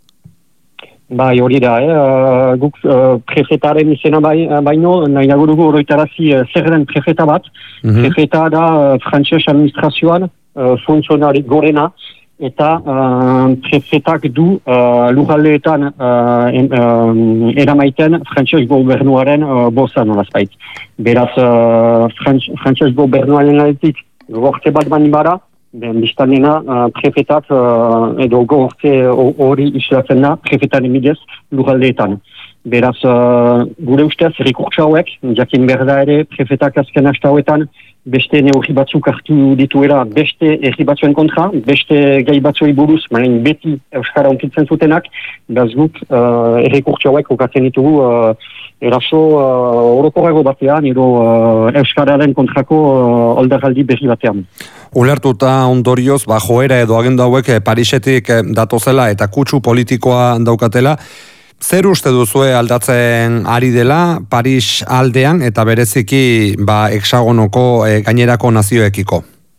Bai, hori da, eh? uh, guk uh, prefetaren izena bai, baino, nahi nago dugu oroitarazi uh, zer den prefeta bat. Mm-hmm. Prefeta da uh, frantses administrazioan uh, funtzionari gorena, eta uh, prefetak du uh, lurraldeetan uh, en, uh, eramaiten frantses gobernuaren uh, boza nolazpait. Beraz, uh, frantses gobernuaren aldetik gorte bat bani bara, ben biztanena uh, prefetak uh, edo gorte hori islatzen da prefetaren bidez lurraldeetan. Beraz, uh, gure ustez, rekurtso hauek, jakin berda ere prefetak azken hasta hauetan beste neurri batzuk hartu dituera beste herri batzuen kontra, beste gai batzuei buruz, main beti Euskara onkitzen zutenak, beraz guk uh, rekurtso hauek okatzen ditugu uh, eraso uh, orokorrago batean, edo uh, Euskararen kontrako uh, oldarraldi berri batean. Ulertuta ondorioz, ba, joera edo agenda hauek Parisetik datozela eta kutsu politikoa daukatela, zer uste duzue aldatzen ari dela Paris aldean eta bereziki ba, hexagonoko e, gainerako nazioekiko?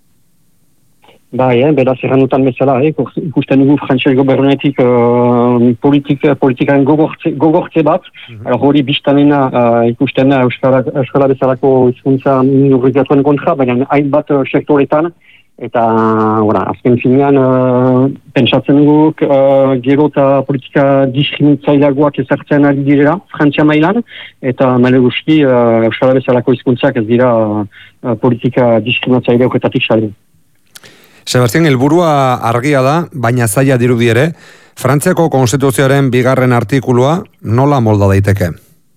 Bai, eh, beraz errandutan bezala, eh, ikusten dugu frantses gobernuetik uh, politik, politikaren gogortze, gogortze bat, mm-hmm. hori biztanena uh, ikusten da Euskara, Euskara bezalako hizkuntza minorizatuen kontra, baina hainbat uh, sektoretan, eta ora, azken finean uh, pentsatzen dugu uh, gero eta politika diskriminatzaileagoak ezartzen ari direla Frantzia mailan, eta maleruski uh, Euskara bezalako hizkuntzak ez dira uh, politika diskriminatzaileagoetatik saldu. Sebastian, helburua argia da, baina zaila dirudi ere, Frantziako konstituzioaren bigarren artikulua nola molda daiteke?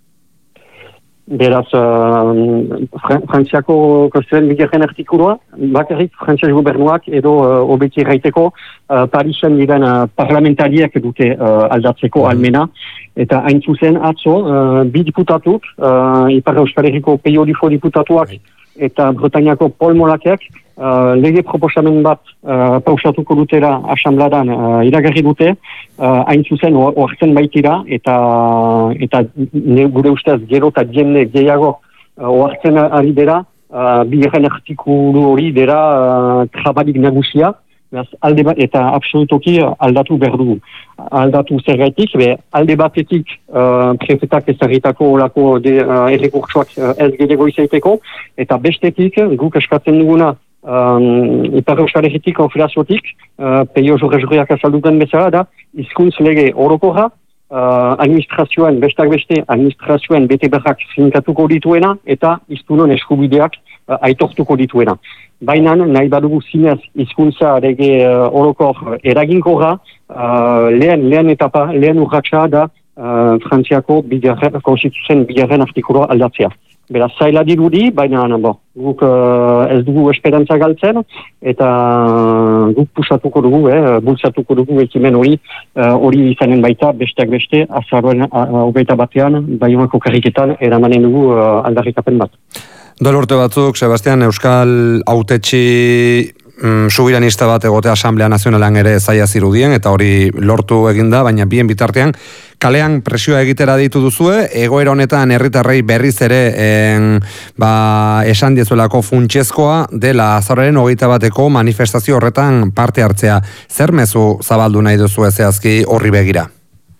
Beraz, uh, Frantziako konstituzioaren bigarren artikulua, bakarrik frantziak gobernuak edo uh, obeki erraiteko uh, Parisen diren uh, parlamentariak dute uh, aldatzeko mm. almena, eta hain zuzen atzo, uh, bi diputatuk, uh, Ipar Euskal Herriko Peio diputatuak, mm. eta Bretañako Paul Molakeak, Uh, lege proposamen bat uh, pausatuko dutera asambladan uh, iragarri dute, uh, hain zuzen oartzen baitira, eta eta ne, gure ustez gero eta jende gehiago uh, oartzen ari dira, uh, bigarren artikulu hori dira uh, trabalik nagusia, alde bat, eta absolutoki aldatu behar dugu. Aldatu zergaitik, be, alde batetik uh, prefetak ezagitako olako uh, errekurtsoak uh, ez gehiago izaiteko, eta bestetik guk eskatzen duguna Um, Ipar Euskal Herritik konfederaziotik, uh, peio jorre-jorreak azaldutan bezala da, hizkuntz lege orokorra, uh, administrazioen, bestak beste, administrazioen bete berrak finkatuko dituena, eta hiztunon eskubideak uh, aitortuko dituena. Baina nahi badugu zinez hizkuntza lege uh, orokor eraginkorra, uh, lehen, lehen etapa, lehen urratsa da uh, Frantziako bigarren, konstituzioen bigarren artikulua aldatzea. Beraz, zaila dirudi, baina bo, guk uh, ez dugu esperantza galtzen, eta guk pusatuko dugu, eh, bultzatuko dugu ekimen hori, hori uh, izanen baita, besteak beste, azaroen hogeita uh, batean, Baionako karriketan, eramanen dugu uh, aldarrikapen bat. Duela urte batzuk, Sebastian, Euskal hautetsi mm, subiranista bat egote Asamblea Nazionalean ere zaila zirudien, eta hori lortu eginda, baina bien bitartean, kalean presioa egitera ditu duzue, egoera honetan herritarrei berriz ere en, ba, esan diezuelako funtsezkoa dela azaroaren hogeita bateko manifestazio horretan parte hartzea. Zer mezu zabaldu nahi duzu zehazki horri begira?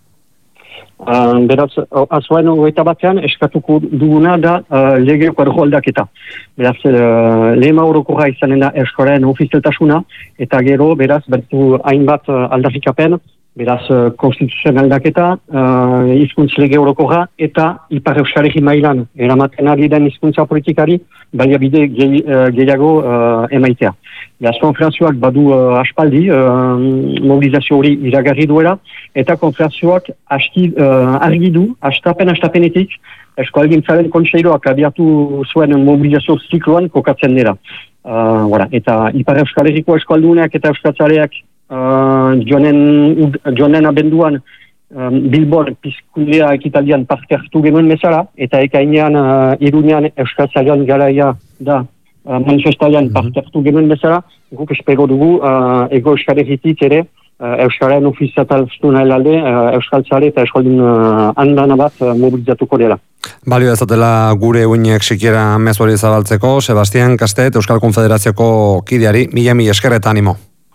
Uh, beraz, azoen hogeita batean eskatuko duguna da uh, legeoko ergo aldaketa. Beraz, uh, lehema orokorra izanen da euskararen ofizialtasuna, eta gero, beraz, bertu hainbat uh, aldarrikapen, beraz, uh, konstituzioen aldaketa, uh, hizkuntz lege orokorra, eta ipar euskaregi mailan eramaten ari den hizkuntza politikari, baliabide gehi, uh, gehiago uh, emaitea. Beraz, konferenzioak badu uh, aspaldi, uh, mobilizazio hori iragarri duela, eta konferenzioak aski, uh, argi du, astapen-astapenetik, Euskalgintzaren kontseiloak abiatu zuen mobilizazio zikloan kokatzen dira. Uh, voilà. Eta Ipar Euskal Herriko eskalduneak eta euskaltzaleak uh, joanen, joanen abenduan um, Bilbon pizkundea ekitaldian parte hartu genuen bezala, eta ekainean uh, irunean euskaltzalean garaia da uh, manifestaian mm-hmm. parte hartu genuen bezala, guk espero dugu uh, ego Euskal Herritik ere Uh, Euskararen ofiziatalztuna helalde, uh, Euskaltzale eta Euskaldun uh, handana bat uh, mobilizatuko dela. Balio ezatela gure uinek sikiera mezu hori zabaltzeko, Sebastian Kastet, Euskal Konfederazioko kideari, mila mila esker eta animo.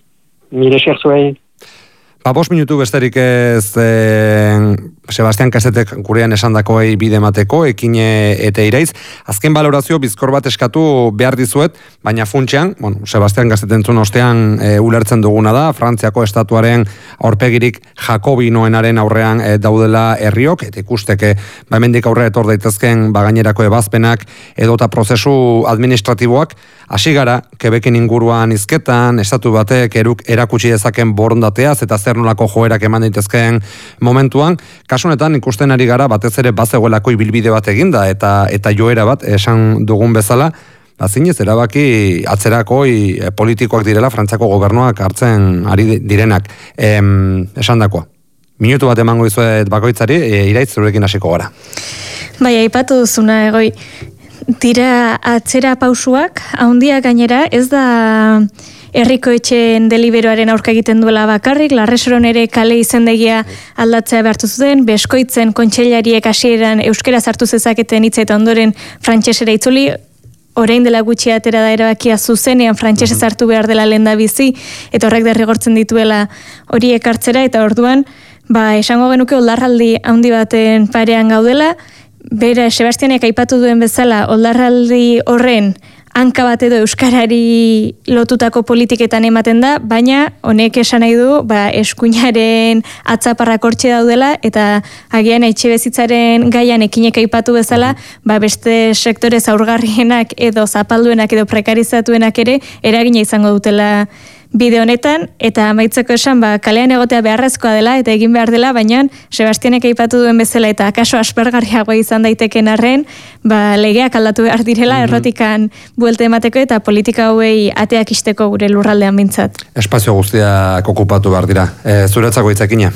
Mila esker zuei. Ba, bost minutu besterik ez eh, Sebastian Kastetek gurean esandakoei bide emateko, ekine eta iraiz. Azken balorazio bizkor bat eskatu behar dizuet, baina funtsean, bueno, Sebastian Kasteten zuen ostean e, ulertzen duguna da, Frantziako estatuaren aurpegirik jakobinoenaren aurrean e, daudela herriok, eta ikusteke, ba, hemendik aurre etor daitezken bagainerako ebazpenak edota prozesu administratiboak, hasi gara, Quebecen inguruan hizketan, estatu batek eruk erakutsi dezaken borondateaz, eta zer nolako joerak eman daitezkeen momentuan, kasu honetan ikusten ari gara batez ere bazegoelako ibilbide bat eginda, eta eta joera bat esan dugun bezala, bazinez erabaki atzerakoi politikoak direla Frantziako gobernuak hartzen ari direnak. Em, esandakoa. Minutu bat emango dizuet bakoitzari, e, Iraitz zurekin hasiko gara. Bai, aipatu duzuna, Egoi. Dira atzera pausuak, haundiak gainera, ez da herriko etxeen deliberoaren aurka egiten duela bakarrik, Larresoron ere kale izendegia aldatzea behartu zuten, Beskoitzen kontseilariek hasieran euskera sartu zezaketen hitza eta ondoren frantsesera itzuli, orain dela gutxi atera da erabakia zuzenean frantsesez hartu behar dela lehendabizi, eta horrek derrigortzen dituela horiek hartzera, eta orduan, ba, esango genuke oldarraldi handi baten parean gaudela, bera Sebastianek aipatu duen bezala, oldarraldi horren hanka bat edo euskarari lotutako politiketan ematen da, baina honek esan nahi du, ba, eskuinaren atzaparrak hortxe daudela, eta agian etxebizitzaren gaian ekinek aipatu bezala, ba, beste sektore zaurgarrienak edo zapalduenak edo prekarizatuenak ere eragina izango dutela bide honetan, eta amaitzeko esan, ba, kalean egotea beharrezkoa dela, eta egin behar dela, baina Sebastianek aipatu duen bezala, eta akaso aspergarriagoa izan daiteken arren, ba, legeak aldatu behar direla, mm-hmm. errotikan buelte emateko, eta politika hauei ateak isteko gure lurraldean bintzat. Espazio guztiak okupatu behar dira. E, zuretzako itzakina?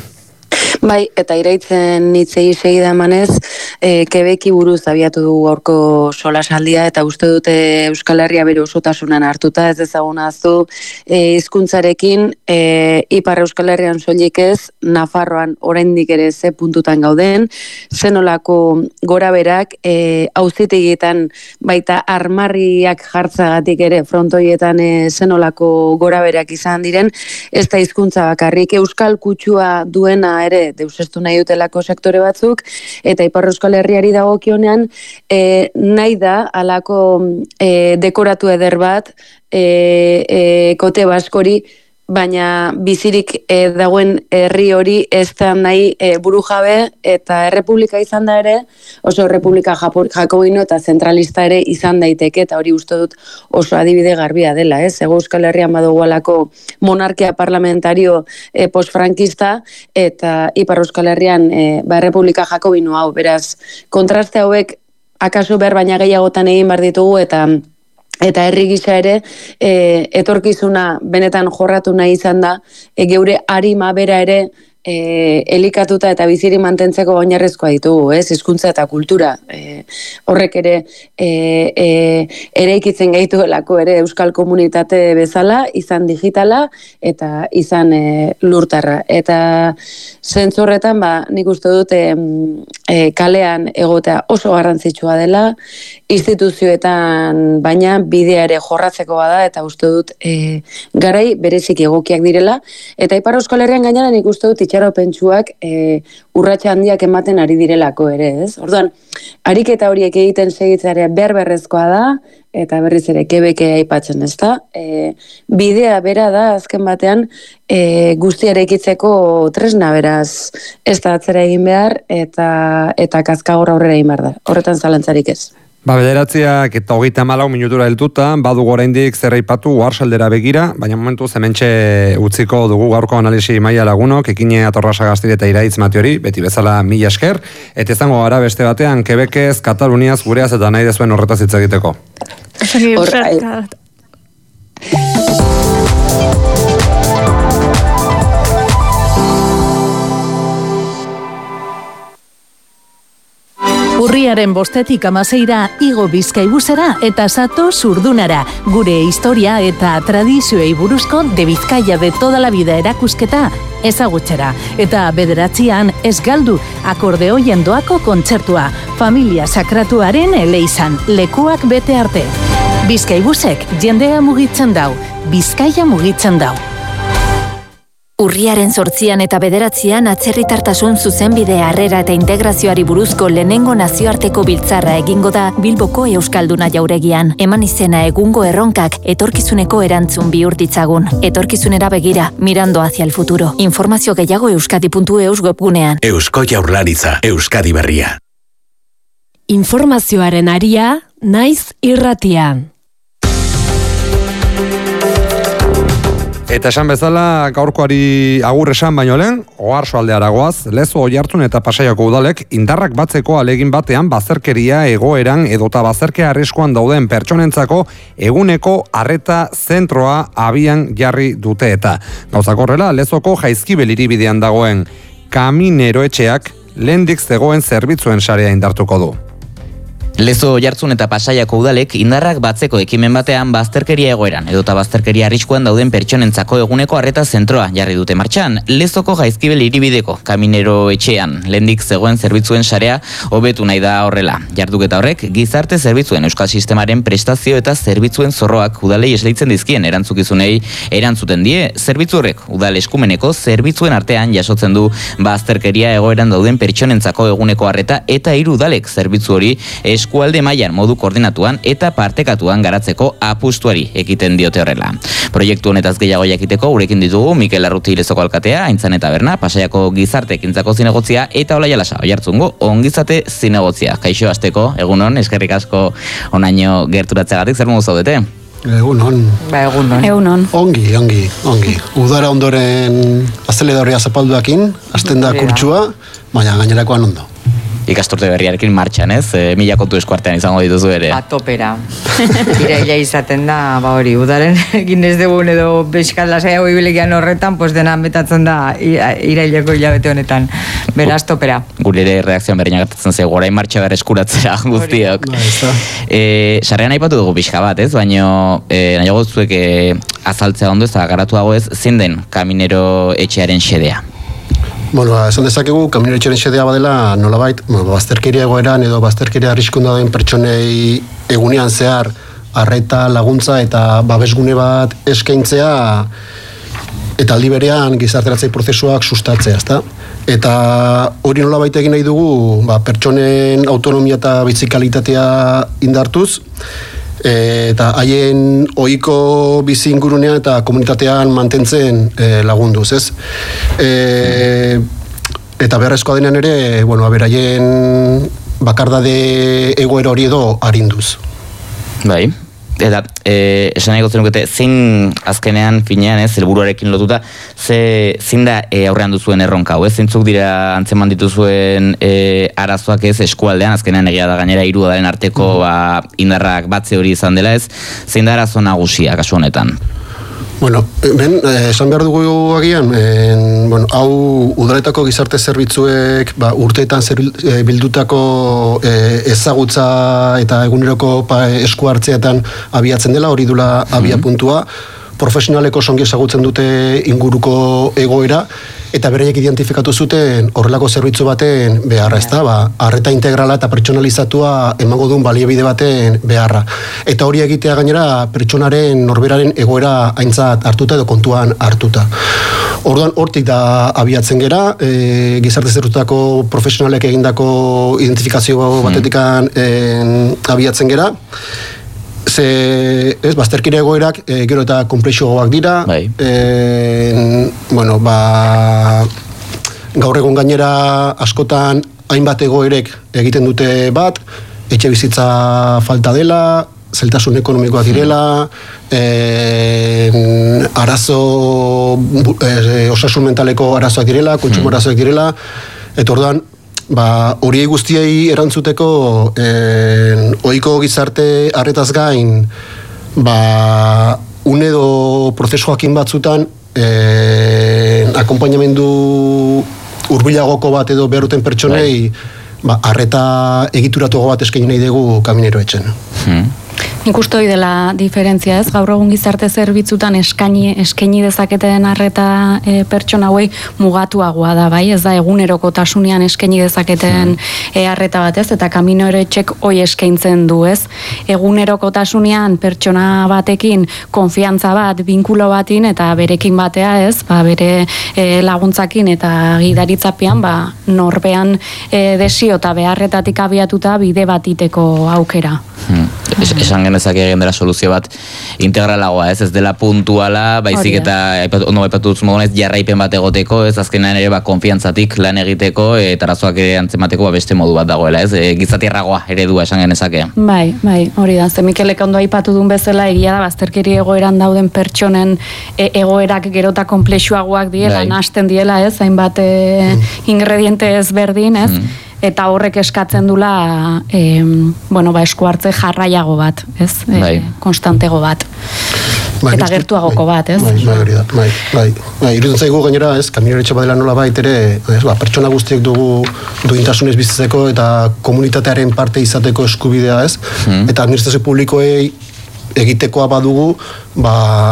Bai, eta iraitzen hitzei segida emanez, e, Quebeci buruz abiatu dugu gaurko solasaldia, eta uste dute Euskal Herria bere osotasunan hartuta, ez ezaguna zu e, hizkuntzarekin e, Ipar Euskal Herrian soilik ez, Nafarroan oraindik ere ze puntutan gauden, zenolako gora berak, e, auzitegietan baita armarriak jartzagatik ere frontoietan e, zenolako gora berak izan diren, ez da hizkuntza bakarrik, Euskal kutsua duena ere deusestu nahi dutelako sektore batzuk, eta Ipar Euskal Herriari dagokionean e, nahi da alako e, dekoratu eder bat e, e, kote baskori, baina bizirik e, dagoen herri hori ez da nahi e, burujabe, eta errepublika izan da ere, oso errepublika jakobino eta zentralista ere izan daiteke, eta hori uste dut oso adibide garbia dela, ez? Ego Euskal Herrian badugu alako monarkia parlamentario e, postfrankista, eta Ipar Euskal Herrian e, ba, errepublika jakobino hau, beraz, kontraste hauek akaso behar baina gehiagotan egin behar ditugu, eta Eta herri gisa ere, e, etorkizuna benetan jorratu nahi izan da, e, geure arima bera ere e, elikatuta eta biziri mantentzeko oinarrezkoa ditugu, ez? Hizkuntza eta kultura. E, horrek ere e, e, eraikitzen gaituelako ere euskal komunitate bezala, izan digitala eta izan e, lurtarra. Eta zentzu horretan, ba, nik uste dut e, e, kalean egotea oso garrantzitsua dela, instituzioetan baina bidea ere jorratzeko bada, eta uste dut e, garai berezik egokiak direla, eta Ipar Euskal Herrian gainera nik uste dut itxaropentsuak e, urratsa handiak ematen ari direlako ere, ez? Orduan, ariketa horiek egiten segitzarea berberrezkoa da, eta berriz ere kebeke aipatzen, ez da? E, bidea bera da, azken batean, e, guztia eraikitzeko tresna beraz, ez da atzera egin behar, eta, eta kaskagor aurrera egin behar da. Horretan zalantzarik ez. Ba, bederatziak eta hogeita hamalau minutura helduta, badugu oraindik zer aipatu Oarsoaldera begira, baina momentu hementxe utziko dugu gaurko analisi maila lagunok, Ekine Atorrasagastiri eta Iraitz Matiori, beti bezala mila esker, eta izango gara beste batean Quebecez, Kataluniaz, gureaz eta nahi dezuen horretaz hitz egiteko. Urriaren bostetik amaseira igo Bizkaibusera eta sato Zurdunara. Gure historia eta tradizioei buruzko de Bizkaia de toda la vida erakusketa ezagutzera. Eta bederatzian ez galdu akordeoien doako kontzertua. Familia sakratuaren eleizan, lekuak bete arte. Bizkaibusek jendea mugitzen dau, Bizkaia mugitzen dau. Urriaren zortzian eta bederatzian atzerritartasun zuzenbide harrera eta integrazioari buruzko lehenengo nazioarteko biltzarra egingo da Bilboko Euskalduna jauregian. Eman izena egungo erronkak etorkizuneko erantzun bihur ditzagun. Etorkizunera begira, mirando hacia el futuro. Informazio gehiago euskadi puntu eus webgunean. Eusko Jaurlaritza, Euskadi Berria. Informazioaren aria, naiz irratian. Eta esan bezala, gaurkoari agur esan baino lehen, Oarsoaldera goaz, Lezo, Oiartzun eta Pasaiako udalek indarrak batzeko alegin batean bazterkeria egoeran edota bazterkea arriskuan dauden pertsonentzako eguneko arreta zentroa abian jarri dute eta. Gauzak horrela, Lezoko Jaizkibel hiribidean dagoen kamineroetxeak lehendik zegoen zerbitzuen sarea indartuko du. Lezo, Oiartzun eta Pasaiako udalek indarrak batzeko ekimen batean bazterkeria egoeran edota bazterkeria arriskuan dauden pertsonentzako eguneko arreta zentroa jarri dute martxan. Lezoko Jaizkibel hiribideko kaminero etxean lehendik zegoen zerbitzuen sarea hobetu nahi da horrela. Jarduketa horrek gizarte zerbitzuen euskal sistemaren prestazio eta zerbitzuen zorroak udalei esleitzen dizkien erantzukizunei erantzuten die. Zerbitzu horrek udal eskumeneko zerbitzuen artean jasotzen du bazterkeria egoeran dauden pertsonentzako eguneko arreta eta hiru udalek zerbitzu hori eskualde mailan modu koordinatuan eta partekatuan garatzeko apustuari ekiten diote horrela. Proiektu honetaz gehiago jakiteko gurekin ditugu Mikel Arruti Lezoko alkatea, Aintzan eta Berna, Pasaiako gizarte ekintzako zinegotzia eta Olaia Lasa, Oiartzungo ongizate zinegotzia. Kaixo hasteko, egunon, eskerrik asko onaino gerturatzeagatik, zer modu zaudete? Egunon. Ba, egunon. Egunon. Ongi, ongi, ongi. Udara ondoren azeledoria zapalduakin, azten da kurtsua, baina gainerakoan ondo. Ikasturte berriarekin martxan, ez? E, mila kontu eskuartean izango dituzu ere. Atopera. Iraila izaten da, ba hori, udaren egin ez dugun edo beskal lasaiago ibilegian horretan, pues dena metatzen da iraileko hilabete honetan. Beraz, topera. Gure ere reakzioan berriak gertatzen zego, orain martxa behar eskuratzera guztiok. E, sarrean aipatu dugu pixka bat, ez? Baina e, nahiago zuek e, azaltzea ondo ez da garatuago ez, zein den kaminero etxearen xedea? Bueno, esan dezakegu, kaminero etxearen xedea badela nolabait, bueno, bazterkeria egoeran edo bazterkeria arriskun dauden pertsonei egunean zehar arreta, laguntza eta babesgune bat eskaintzea eta aldi berean gizarteratzei prozesuak sustatzea, ezta? Eta hori nolabait egin nahi dugu, ba, pertsonen autonomia eta bizikalitatea indartuz, eta haien ohiko bizi ingurunean eta komunitatean mantentzen e, lagunduz, ez? E, eta beharrezkoa denean ere, bueno, beraien bakardade egoera hori edo arinduz. Bai. Eta, e, esan nahi gotzen nukete, zein azkenean, finean, ez, helburuarekin lotuta, ze, zein da e, aurrean duzuen erronka, hau, ez? Zeintzuk dira antzeman dituzuen e, arazoak ez eskualdean, azkenean egia da gainera hiru udalen arteko ba, indarrak batze hori izan dela, ez? Zein da arazo nagusia, kasu honetan? Bueno, ben, esan behar dugu agian, en, bueno, hau udaletako gizarte zerbitzuek ba, urteetan zer, e, bildutako e, ezagutza eta eguneroko pa, esku hartzeetan abiatzen dela, hori dula abia puntua. Profesionaleko songi ezagutzen dute inguruko egoera, eta beraiek identifikatu zuten horrelako zerbitzu baten beharra, ez da, ba, arreta integrala eta pertsonalizatua emango duen baliabide baten beharra. Eta hori egitea gainera pertsonaren norberaren egoera aintzat hartuta edo kontuan hartuta. Orduan, hortik da abiatzen gera, e, gizarte zerrutako profesionalek egindako identifikazio batetikan e, abiatzen gera, ze, ez, bazterkire egoerak e, gero eta komplexuagoak dira. Bai. E, bueno, ba, gaur egun gainera askotan hainbat egoerek egiten dute bat, etxe bizitza falta dela, zeltasun ekonomikoak direla, e, arazo, e, osasun mentaleko arazoak direla, kontsumo arazoak direla, eta orduan, ba, horiei guztiei erantzuteko eh, ohiko gizarte arretaz gain ba, un edo prozesu jakin batzutan eh, akonpainamendu hurbilagoko bat edo behar duten pertsonei ba, arreta egituratuago bat eskaini nahi dugu Kaminero etxen. Hmm. Nik uste hori dela diferentzia, ez? Gaur egun gizarte zerbitzutan eskaini, eskaini dezaketen arreta e, pertsona hauei mugatuagoa da, bai? Ez da egunerokotasunean eskaini dezaketen e, arreta bat, ez? Eta Kaminero etxek hoi eskaintzen du, ez? Egunerokotasunean pertsona batekin konfiantza bat, binkulo batin eta berekin batea, ez? Ba, bere e, laguntzakin eta gidaritzapean, ba, norbean e, desio eta beharretatik abiatuta bide bat iteko aukera. Hmm. Es, esan genezake egin dela soluzio bat integralagoa, ez, ez dela puntuala, baizik eta aipat, ondo aipatu dut modunez jarraipen bat egoteko, ez azkenean ere ba, konfiantzatik lan egiteko eta arazoak ere antzemateko ba, beste modu bat dagoela, ez, e, gizatierragoa eredua esan genezake. Bai, bai, hori da, ze Mikelek ondo aipatu duen bezala egia da, bazterkeri egoeran dauden pertsonen e, egoerak gerota konplexuagoak diela, bai. Nahasten diela, ez, hainbat e, ingrediente ezberdin, ez, mm. Eta horrek eskatzen dula e, bueno, ba, esku hartze jarraiago bat, ez? Bai. E, konstantego bat. Bai, eta gertuagoko bat, ez? Bai, bai, hori da, bai, bai. Bai, iruditzen zaigu gainera, ez, Kaminero etxe badela nola bait ere, ez, ba, pertsona guztiek dugu duintasunez bizitzeko eta komunitatearen parte izateko eskubidea, ez? Hmm. Eta administrazio publikoei egitekoa badugu, ba,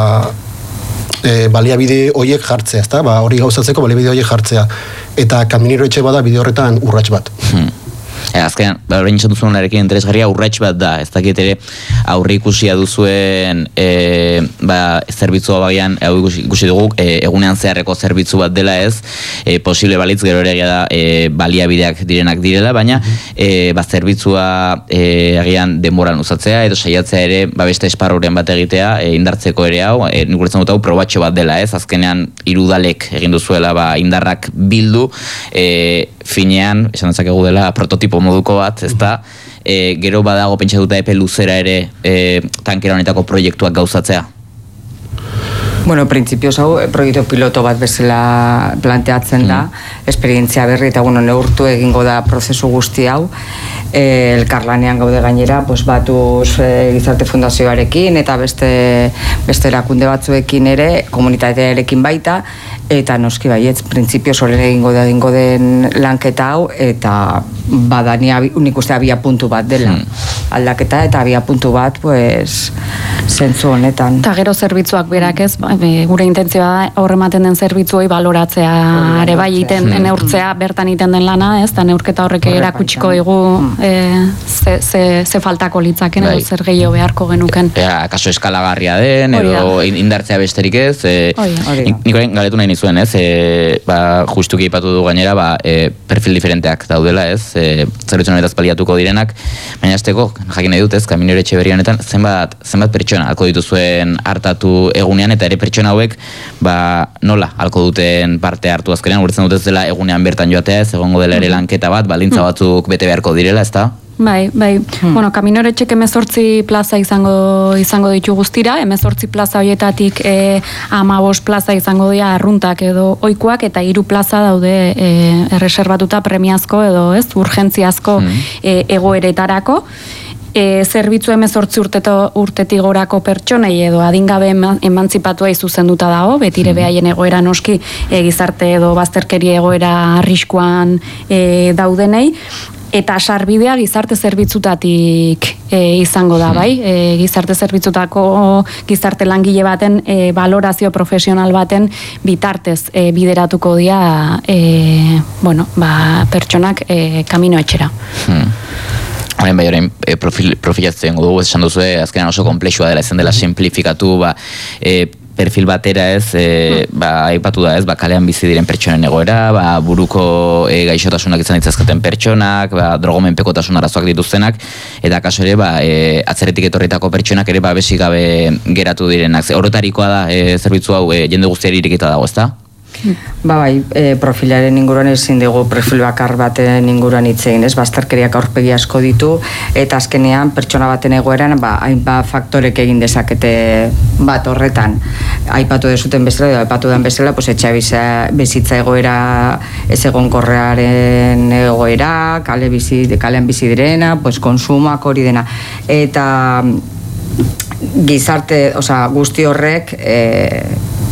e, baliabide horiek jartzea, ezta? Ba, hori gauzatzeko baliabide horiek jartzea. Eta Kaminero etxe bada bide horretan urrats bat. Hmm. E, azkenean, ba, orain izan duzuen larekin interesgarria urrats bat da, ez dakit ere aurre ikusia duzuen e, ba, zerbitzua bagian, hau ikusi, ikusi dugu, e, egunean zeharreko zerbitzu bat dela ez, e, posible balitz gero ere da e, baliabideak direnak direla, baina e, ba, zerbitzua e, agian denboran uzatzea, edo saiatzea ere ba, beste esparruren bat egitea, e, indartzeko ere hau, e, nik ulertzen dut hau probatxo bat dela ez, azkenean hirudalek egin duzuela ba, indarrak bildu, e, finean, esan dezakegu dela prototipo moduko bat, ezta, e, gero badago pentsatuta epe luzera ere e, tankera honetako proiektuak gauzatzea? Bueno, printzipioz hau, proiektu piloto bat bezala planteatzen da, mm. esperientzia berri eta bueno, neurtu egingo da prozesu guzti hau, e, elkarlanean gaude gainera, pues, batuz e, gizarte fundazioarekin eta beste, beste erakunde batzuekin ere, komunitatearekin baita, eta noski baietz, printzipioz horren egingo da egingo den lanketa hau, eta badani unik uste abia puntu bat dela, mm. aldaketa eta abia puntu bat, pues, zentzu honetan. Eta gero zerbitzuak berak ez, gure intentzioa da horrematen den zerbitzuei baloratzea are bai iten neurtzea bertan iten den lana, ez? Ta neurketa horrek erakutsiko digu e, ze, ze, ze faltako litzaken edo zer gehiago beharko genuken. Ea, kaso eskalagarria den edo indartzea besterik ez. E, nik orain galetu nahi nizuen, ez? E, ba, justuki ipatu du gainera, ba, e, perfil diferenteak daudela, ez? E, zerbitzuen honetaz paliatuko direnak, baina azteko, jakin nahi dut, ez? Kaminero etxeberri honetan, zenbat, zenbat pertsona alko dituzuen hartatu egunean, eta ere pertsona hauek ba, nola alko duten parte hartu azkenean, urtzen dut ez dela egunean bertan joatea, ez egongo dela ere lanketa bat, baldintza batzuk bete beharko direla, ez da? Bai, bai. Hmm. Bueno, Kaminero etxek emezortzi plaza izango izango ditu guztira, emezortzi plaza horietatik e, amabos plaza izango dira arruntak edo oikoak, eta hiru plaza daude e, erreserbatuta premiazko edo ez, urgentziazko hmm. e, egoeretarako. e, zerbitzu hemezortzi urteto, urtetik gorako pertsonei edo adingabe emantzipatua izuzenduta dago, betire behaien egoera noski e, gizarte edo bazterkeri egoera arriskuan e, daudenei, eta sarbidea gizarte zerbitzutatik e, izango da, bai? E, gizarte zerbitzutako gizarte langile baten e, valorazio profesional baten bitartez e, bideratuko dira e, bueno, ba, pertsonak e, kamino etxera. Hmm. Horen bai, horrein e, profil, profilatzen dugu, esan duzu, azkenan oso komplexua dela, ezen dela simplifikatu, ba, e, perfil batera ez, e, ba, aipatu da ez, ba, kalean bizi diren pertsonen egoera, ba, buruko e, gaixotasunak izan ditzazkaten pertsonak, ba, drogomenpekotasun arazoak dituztenak, eta kaso ere, ba, e, atzeretik etorritako pertsonak ere, ba, besik gabe geratu direnak. Orotarikoa da, e, zerbitzu hau, e, jende guztiari irikita dago, ezta? Ba bai, e, profilaren inguruan ezin dugu perfil bakar baten inguruan hitz egin, ez? Bazterkeriak aurpegi asko ditu eta azkenean pertsona baten egoeran ba hainbat faktorek egin dezakete bat horretan. Aipatu dezuten bezala edo aipatu den bezala, pues etxebizitza bizitza egoera ez egonkorraren egoera, kale bizi kalean bizi direna, pues konsumoak hori dena eta gizarte, osea, guzti horrek e,